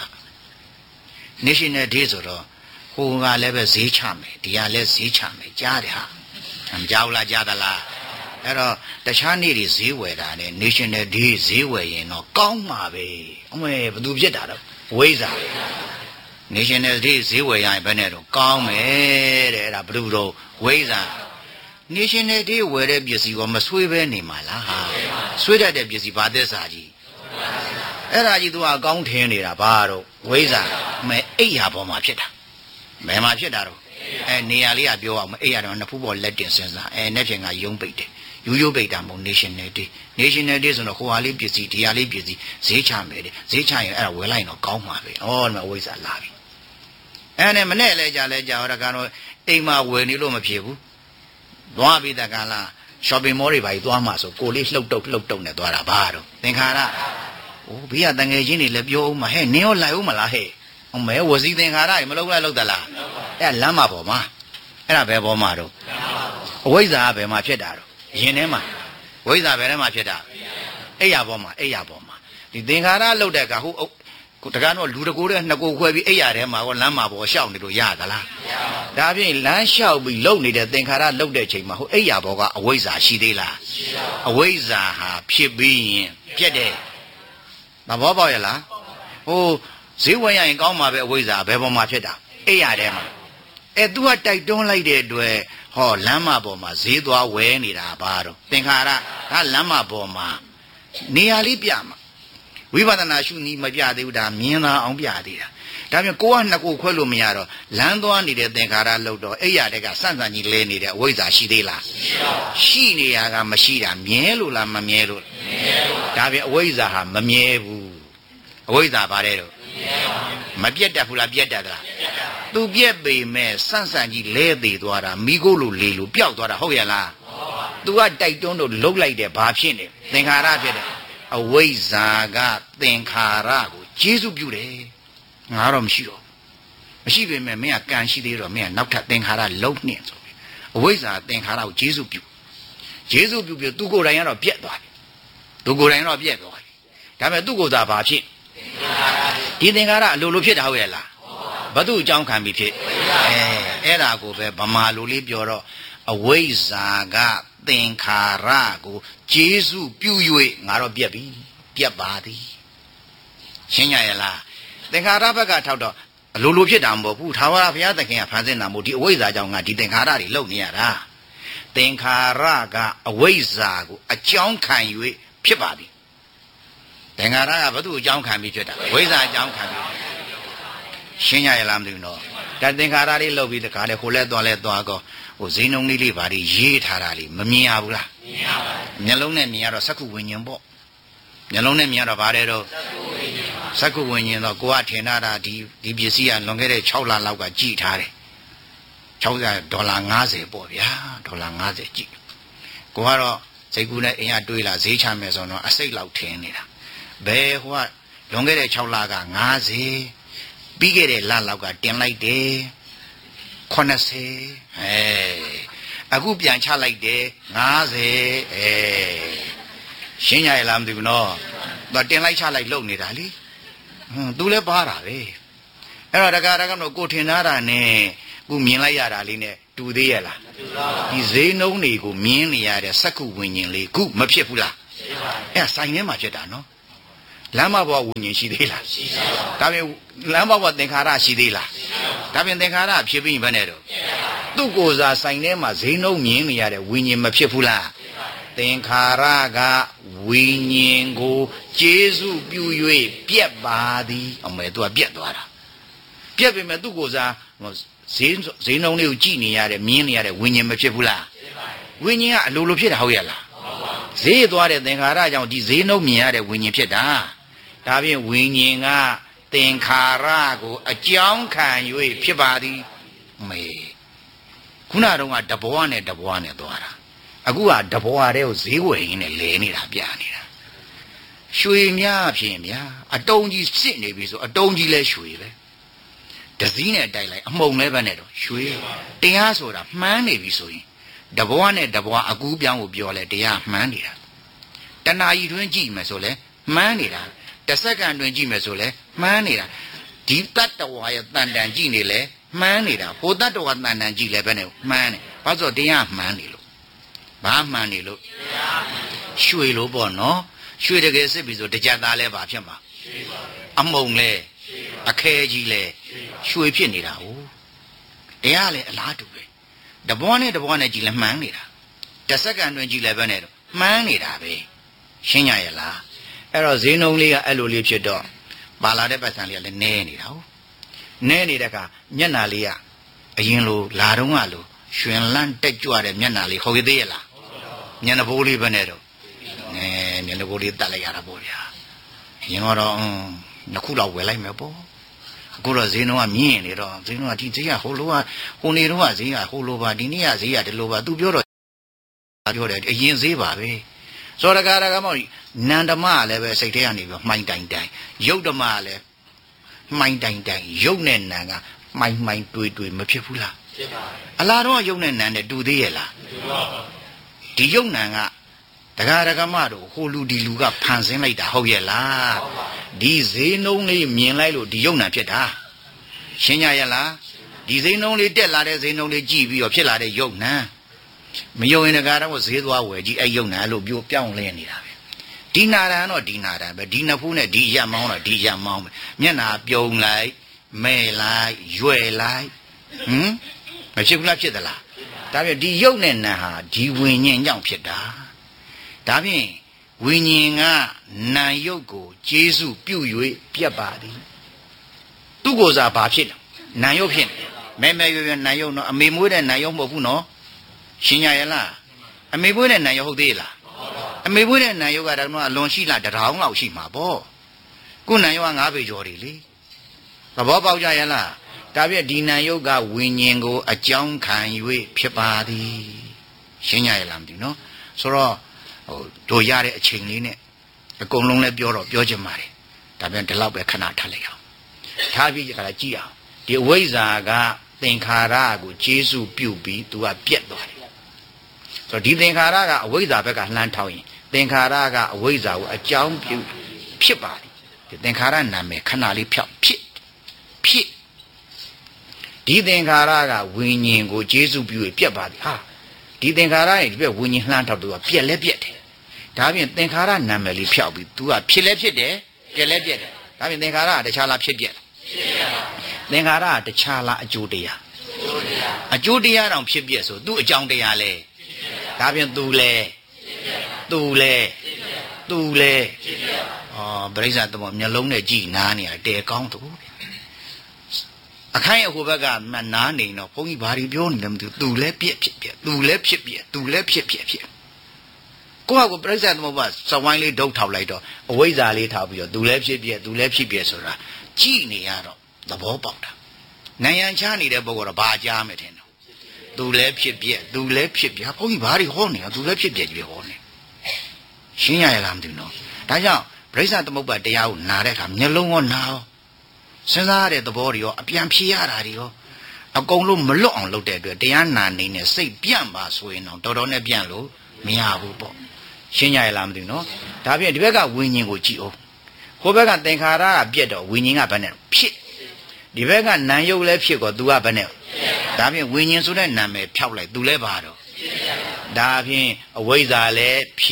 National Day ဆိုတော့ဟိုကလည်းပဲဈေးချမယ်ဒီကလည်းဈေးချမယ်ကြားတယ်ဟာမကြောက်လားကြားသလားအဲ့တော့တခြားနေ့တွေဈေးဝယ်တာနဲ့ National Day ဈေးဝယ်ရင်တော့ကောင်းမှာပဲအမေဘသူဖြစ်တာတော့ဝိဇ္ဇာNational Day ဈေးဝယ်ရရင်ဘယ်နဲ့တော့ကောင်းမယ်တဲ့အဲ့ဒါဘယ်လိုတော့ဝိဇ္ဇာ National Day ဝယ်တဲ့ပစ္စည်းကမဆွေးပဲနေမှာလားဟာဆွေးတတ်တဲ့ပစ္စည်းဘာသက်စာကြီးအဲ့ဒါကြီးသူကအကောင်းထင်းနေတာဘာတော့ဝိဇ္ဇာမဲအိယာပေါ်မှာဖြစ်တာဘယ်မှာဖြစ်တာတော့အဲနေရာလေးကပြောအောင်မအိယာတော့နှစ်ဖူးပေါ်လက်တင်စဉ်းစားအဲနဲ့ဖြင့်ကယုံပိတ်တယ်ယူယုပိတ်တာမဟုတ် National Day National Day ဆိုတော့ဟိုဟာလေးပစ္စည်းဒီဟာလေးပစ္စည်းဈေးချမယ်တဲ့ဈေးချရင်အဲ့ဒါဝယ်လိုက်တော့ကောင်းမှာပဲဩဒီမှာဝိဇ္ဇာလာပြီအဲ့နဲ့မနဲ့လဲကြလဲကြတော့ကတော့အိမ်မှာဝယ်နေလို့မဖြစ်ဘူးသွားပြီးတကလား shopping mall တွေပါကြီးသွားမှာဆိုကိုလေးလှုပ်တုပ်လှုပ်တုပ်နဲ့သွားတာဘာတော့သင်္ခါရအိုးဘေးကတငယ်ချင်းတွေလည်းပြောဦးမှာဟဲ့နင်းရောလိုက်ဦးမလားဟဲ့အမဲဝစီသင်္ခါရတွေမလုပ်လိုက်လုပ်သလားအဲ့လမ်းမှာပေါ်မှာအဲ့ဒါဘယ်ပေါ်မှာတော့အဝိဇ္ဇာဘယ်မှာဖြစ်တာတော့ရင်ထဲမှာဝိဇ္ဇာဘယ်ထဲမှာဖြစ်တာအိယာပေါ်မှာအိယာပေါ်မှာဒီသင်္ခါရလှုပ်တဲ့ကဟိုတကားတော့လူတကိုယ်တဲ့နှစ်ကိုယ်ခွဲပြီးအိယာထဲမှာကောလမ်းမှာပေါ်ရှောက်နေလို့ရသလားဒါဖြင့်လမ်းလျှောက်ပြီးလှုပ်နေတဲ့သင်္ခါရလှုပ်တဲ့ချိန်မှာဟိုအိယာဘောကအဝိဇ္ဇာရှိသေးလားအဝိဇ္ဇာဟာဖြစ်ပြီးရင်ပြက်တယ်သဘောပေါက်ရလားဟိုဈေးဝယ်ရရင်ကောင်းမှာပဲအဝိဇ္ဇာဘယ်ပေါ်မှာဖြစ်တာအိယာထဲမှာအဲသူကတိုက်တွန်းလိုက်တဲ့အတွက်ဟောလမ်းမပေါ်မှာဈေးသွားဝယ်နေတာဘာတော့သင်္ခါရကလမ်းမပေါ်မှာနေရာလေးပြမှာဝိပဿနာရှုနည်းမပြသေးဘူးဒါမြင်သာအောင်ပြသေးတာဒါပြန်ကိုကနှစ်ကိုခွဲလို့မရတော့လမ်းသွားနေတဲ့သင်္ခါရလို့တော့အဲ့ရတဲ့ကစန့်စန့်ကြီးလဲနေတဲ့အဝိဇ္ဇာရှိသေးလားရှိနေရကမရှိတာမြဲလို့လားမမြဲလို့မြဲလို့ဒါပြန်အဝိဇ္ဇာဟာမမြဲဘူးအဝိဇ္ဇာဘာတဲ့တော့မပြတ်တတ်ဘူးလားပြတ်တတ်သလားသူပြက်ပေမဲ့စန့်စန့်ကြီးလဲသေးသွားတာမိကိုလို့လေလို့ပျောက်သွားတာဟုတ်ရဲ့လားသူကတိုက်တွန်းလို့လှုပ်လိုက်တယ်ဘာဖြစ်နေသင်္ခါရဖြစ်တယ်အဝိဇ္ဇာကသင်္ခါရကိုကျေစုပြုတယ်ငါတော့မရှိတော့မရှိပေမဲ့မင်းကကံရှိသေးတော့မင်းကနောက်ထပ်သင်္ခါရလုံးနှင့်ဆိုပြီးအဝိဇ္ဇာသင်္ခါရကိုကျေစုပြုကျေစုပြုပြီးသူကိုယ်တိုင်ကတော့ပြက်သွားတယ်သူကိုယ်တိုင်ကတော့ပြက်သွားတယ်ဒါပေမဲ့သူကိုယ်သာဘာဖြစ်ဒီသင်္ခါရအလိုလိုဖြစ်တာဟုတ်ရဲ့လားဘသူအကြောင်းခံပြီးဖြစ်အဲအဲ့ဒါကိုပဲဗမာလိုလေးပြောတော့အဝိဇ္ဇာကသင်္ခါရကိုကျေစုပြု၍ငါတော့ပြက်ပြီပြက်ပါသည်ရှင်းရရဲ့လားသင်္ခါရဘက်ကထောက်တော့အလိုလိုဖြစ်တာမဟုတ်ဘူးထာဝရဘုရားသခင်ကဖန်ဆင်းတာမဟုတ်ဒီအဝိဇ္ဇာကြောင့်ငါဒီသင်္ခါရတွေလုံနေရတာသင်္ခါရကအဝိဇ္ဇာကိုအကြောင်းခံ၍ဖြစ်ပါပြီသင်္ခါရကဘသူအကြောင်းခံပြီးဖြစ်တာဝိဇ္ဇာအကြောင်းခံပြီးရှင်းရရဲ့လားမသိဘူးနော်ဒါသင်္ခါရတွေလုံပြီးတခါလေခိုလဲသွားလဲသွားကောဟိုဇိနှုံလေးလေးဘာတွေရေးထားတာလေမမြင်ရဘူးလားမြင်ရပါဘူးမျက်လုံးနဲ့မြင်ရတော့စက္ခုဝိညာဉ်ပေါ့မျက်လုံးနဲ့မြင်ရတော့ဗါတဲ့တော့စက္ခုဝိညာဉ်တော့ကိုကထင်တာဒီဒီပစ္စည်းကလွန်ခဲ့တဲ့၆လလောက်ကကြည်ထားတယ်၆၀ဒေါ်လာ၅၀ပေါ့ဗျာဒေါ်လာ၅၀ကြည်ကိုကတော့စိတ်ကူးနဲ့အိမ်ကတွေးလာဈေးချမယ်ဆိုတော့အစိတ်လောက်ထင်းနေတာဘယ်ဟိုကလွန်ခဲ့တဲ့၆လက၅၀ပြီးခဲ့တဲ့လလောက်ကတင်လိုက်တယ်ခွနဆယ်အဲအခုပြန်ချလိုက်တယ်၅၀အဲရှင်းရရလားမသိဘူးနော်သူတင်လိုက်ချလိုက်လုံနေတာလေဟွန်းသူလည်းပါတာပဲအဲ့တော့တကားတကတော့ကိုထင်သားတာနဲ့ကိုမြင်လိုက်ရတာလေးနဲ့တူသေးရလားဒီဈေးနှုံးတွေကိုမြင်နေရတဲ့စက္ခုဝိညာဉ်လေးခုမဖြစ်ဘူးလားအဲ့ဆိုင်ထဲမှာဖြစ်တာနော်လမ်းမဘဝဝိညာဉ်ရှိသေးလားရှိပါဘူးဒါပြင်လမ်းမဘဝသင်္ခါရရှိသေးလားဒါပြင်သင်္ခါရဖြစ်ပြီးဘယ်နဲ့တော့သူ့ကိုယ်စားဆိုင်ထဲမှာဈေးနှုန်းမြင်နေရတဲ့ဝိညာဉ်မဖြစ်ဘူးလားသင်္ခါရကဝိညာဉ်ကိုကျေစုပြု၍ပြက်ပါသည်အမေသူကပြက်သွားတာပြက်ပေမဲ့သူ့ကိုယ်စားဈေးဈေးနှုန်းလေးကိုကြည့်နေရတဲ့မြင်နေရတဲ့ဝိညာဉ်မဖြစ်ဘူးလားဝိညာဉ်ကအလိုလိုဖြစ်တာဟုတ်ရဲ့လားဈေးသွားတဲ့သင်္ခါရကြောင့်ဒီဈေးနှုန်းမြင်ရတဲ့ဝိညာဉ်ဖြစ်တာဒါဖြင့်ဝိညာဉ်ကသင်္ခါရကိုအကြောင်းခံ၍ဖြစ်ပါသည်မေခုနတုန်းကတဘွားနဲ့တဘွားနဲ့သွားတာအခုကတဘွားတဲ့ကိုဈေးဝယ်ရင်းနဲ့လဲနေတာပြနေတာရွှေများဖြင့်ဗျာအတုံးကြီးစစ်နေပြီဆိုအတုံးကြီးလဲရွှေပဲတစည်းနဲ့တိုက်လိုက်အမှုံလဲပဲနဲ့တော့ရွှေတရားဆိုတာမှန်းနေပြီဆိုရင်တဘွားနဲ့တဘွားအကူပြောင်းကိုပြောလဲတရားမှန်းနေတာတဏှာကြီးတွင်ကြည့်မယ်ဆိုလဲမှန်းနေတာတစ်စက္ကန့်တွင်ကြည့်မယ်ဆိုလဲမှန်းနေတာဒီတတ္တဝါရဲ့တန်တန်ကြည့်နေလဲမှန်းနေတာဟိုတတ္တဝါတန်တန်ကြည့်လဲပဲနဲ့မှန်းနေဘာလို့ဆိုတရားမှန်းနေလို့ဘာမှန်းနေလို့ရွှေလို့ပေါ့နော်ရွှေတကယ်စစ်ပြီဆိုတကြက်သားလဲပါဖြစ်မှာအမုံလဲအခဲကြီးလဲရွှေဖြစ်နေတာဟုတ်တရားလဲအလားတူပဲတဘွားနဲ့တဘွားနဲ့ကြည့်လဲမှန်းနေတာတစ်စက္ကန့်တွင်ကြည့်လဲပဲနဲ့တော့မှန်းနေတာပဲရှင်းရရဲ့လားအဲ့တော့ဈေးနှုန်းလေးကအဲ့လိုလေးဖြစ်တော့ပါလာတဲ့ပတ်စံလေးကလည်းနဲနေတာဟုတ်နဲနေတဲ့အခါမျက်နာလေးကအရင်လိုလာတော့ကလိုရွှင်လန်းတက်ကြွတဲ့မျက်နာလေးဟုတ်သေးရဲ့လားမျက်နှာပိုးလေးပဲနဲ့တော့အဲမျက်နှာပိုးလေးတတ်လိုက်ရတာပေါ့ဗျာအရင်ကတော့နှစ်ခုလောက်ဝယ်လိုက်မယ်ပေါ့အခုတော့ဈေးနှုန်းကမြင့်နေတော့ဈေးနှုန်းကဒီဈေးကဟိုလိုကဟိုနေတော့ကဈေးကဟိုလိုပါဒီနေ့ကဈေးကဒီလိုပါသူပြောတော့ပြောတယ်အရင်ဈေးပါပဲစောရကာရကမောနန္ဒမကလည်းပဲစိတ်ထဲကနေပြီးမှိုင်းတိုင်တိုင်ရုပ်ဓမ္မကလည်းမှိုင်းတိုင်တိုင်ရုပ်နဲ့နံကမှိုင်းမှိုင်းတွေးတွေးမဖြစ်ဘူးလားဖြစ်ပါဘူးအလားတော့ရုပ်နဲ့နံနဲ့တူသေးရဲ့လားတူပါဘူးဒီရုပ်နံကတရားရကမတို့ဟိုလူဒီလူကဖန်ဆင်းလိုက်တာဟုတ်ရဲ့လားဒီဈေးနှုန်းလေးမြင်လိုက်လို့ဒီရုပ်နံဖြစ်တာရှင်းကြရဲ့လားဒီဈေးနှုန်းလေးတက်လာတဲ့ဈေးနှုန်းလေးကြည့်ပြီးတော့ဖြစ်လာတဲ့ရုပ်နံမယုံရင်တရားတော့ဈေးသွားဝယ်ကြည့်အဲ့ရုပ်နံလို့ပြောပြောင်းလဲနေတာပဲဒီနာရန်တော့ဒီနာရန်ပဲဒီနှစ်ဖူးနဲ့ဒီရက်မောင်းတော့ဒီရက်မောင်းပဲမျက်နာပြုံလိုက်မဲလိုက်ရွယ်လိုက်ဟမ်မဖြစ်ဘူးလားဖြစ်သလားဒါဖြင့်ဒီရုပ်နဲ့နံဟာဒီဝိညာဉ်ကြောင့်ဖြစ်တာဒါဖြင့်ဝိညာဉ်ကနံရုပ်ကိုကျေစုပြု၍ပြတ်ပါသည်သူ့ကိုယ်စားဘာဖြစ်လဲနံရုပ်ဖြစ်နေမဲမဲရွယ်ရွယ်နံရုပ်နော်အမေမွေးတဲ့နံရုပ်မဟုတ်ဘူးနော်ရှင်းရရဲ့လားအမေမွေးတဲ့နံရုပ်ဟုတ်သေးလားအမေမွေးတဲ့နံရုပ်ကတော့အလွန်ရှိလားတထောင်လောက်ရှိမှာပေါ့ခုနံရုပ်ကငါးပေကျော်တယ်လေသဘောပေါက်ကြရဲ့လားဒါပြည့်ဒီနံရုပ်ကဝိညာဉ်ကိုအကြောင်းခံ၍ဖြစ်ပါသည်ရှင်းရရဲ့လားမသိဘူးနော်ဆိုတော့ဟိုတို့ရတဲ့အချိန်လေးနဲ့အကုန်လုံးလည်းပြောတော့ပြောချင်ပါတယ်ဒါပြန်ဒီလောက်ပဲခဏထားလိုက်အောင်ထားပြီးကြတာကြည့်အောင်ဒီအဝိဇ္ဇာကသင်္ခါရကိုကျေစုပြုပြီးသူကပြက်သွားတယ်ဆိုတော့ဒီသင်္ခါရကအဝိဇ္ဇာဘက်ကလှမ်းထောက်ရင်သင်္ခါရကအဝိဇ္ဇာကိုအကြောင်းပြုဖြစ်ပါတယ်ဒီသင်္ခါရနာမည်ခဏလေးဖြောက်ဖြစ်ဖြစ်ဒီသင်္ခါရကဝိညာဉ်ကိုကျေစုပြုပြီးပြက်ပါတယ်ဟာဒီသင်္ခါရရဲ့ဒီဘက်ဝိညာဉ်လှမ်းထောက်သူကပြက်လဲပြက်တယ်ဒါပြင်သင်္ခါရနာမည်လေးဖြောက်ပြီးသူကဖြစ်လဲဖြစ်တယ်ပြက်လဲပြက်တယ်ဒါပြင်သင်္ခါရကတခြားလားဖြစ်ပြက်သင်္ခါရကတခြားလားအကျိုးတရားအကျိုးတရားတောင်ဖြစ်ပြက်ဆိုသူ့အကြောင်းတရားလဲဒါပြင်သူလဲသူလဲသူလဲအော်ပရိစ္ဆာသမမျက်လုံးနဲ့ကြည်နားနေရတဲကောင်းသူအခိုင်အဟိုဘက်ကမနားနေတော့ဘုန်းကြီးဘာတွေပြောနေလဲမသိဘူးသူလဲပြက်ဖြစ်ပြက်သူလဲဖြစ်ပြက်သူလဲဖြစ်ပြက်ဖြစ်ကိုယ့်ဟာကိုပရိစ္ဆာသမဘစဝိုင်းလေးဒုတ်ထောက်လိုက်တော့အဝိဇ္ဇာလေးထောက်ပြီးတော့သူလဲဖြစ်ပြက်သူလဲဖြစ်ပြက်ဆိုတာကြည်နေရတော့သဘောပေါက်တာနိုင်ငံခြားနေတဲ့ပုဂ္ဂိုလ်တော့ဘာကြားမယ်ထင်တော့သူလဲဖြစ်ပြက်သူလဲဖြစ်ပြက်ဘုန်းကြီးဘာတွေဟောနေလဲသူလဲဖြစ်ပြက်ကြီးဟောနေရှင်းရရလားမသိဘူးနော်ဒါကြောင့်ပရိစ္ဆာသမုပ္ပါတရားကိုနာတဲ့အခါမျက်လုံးရောနာရောစဉ်းစားရတဲ့သဘောတွေရောအပြန်ဖြေရတာတွေရောအကုန်လုံးမလွတ်အောင်လုပ်တဲ့အတွက်တရားနာနေနဲ့စိတ်ပြန့်ပါဆိုရင်တော့တော်တော်နဲ့ပြန့်လို့မရဘူးပေါ့ရှင်းရရလားမသိဘူးနော်ဒါဖြင့်ဒီဘက်ကဝိညာဉ်ကိုကြည့်အောင်ဟိုဘက်ကသင်္ခါရကပြက်တော့ဝိညာဉ်ကဘယ်နဲ့ဖြစ်ဒီဘက်ကနာယုတ်လည်းဖြစ်ကောသူကဘယ်နဲ့ဒါဖြင့်ဝိညာဉ်ဆိုတဲ့နာမည်ဖြောက်လိုက်သူလည်းပါတော့ဒါဖြင့်အဝိဇ္ဇာလည်းဖြ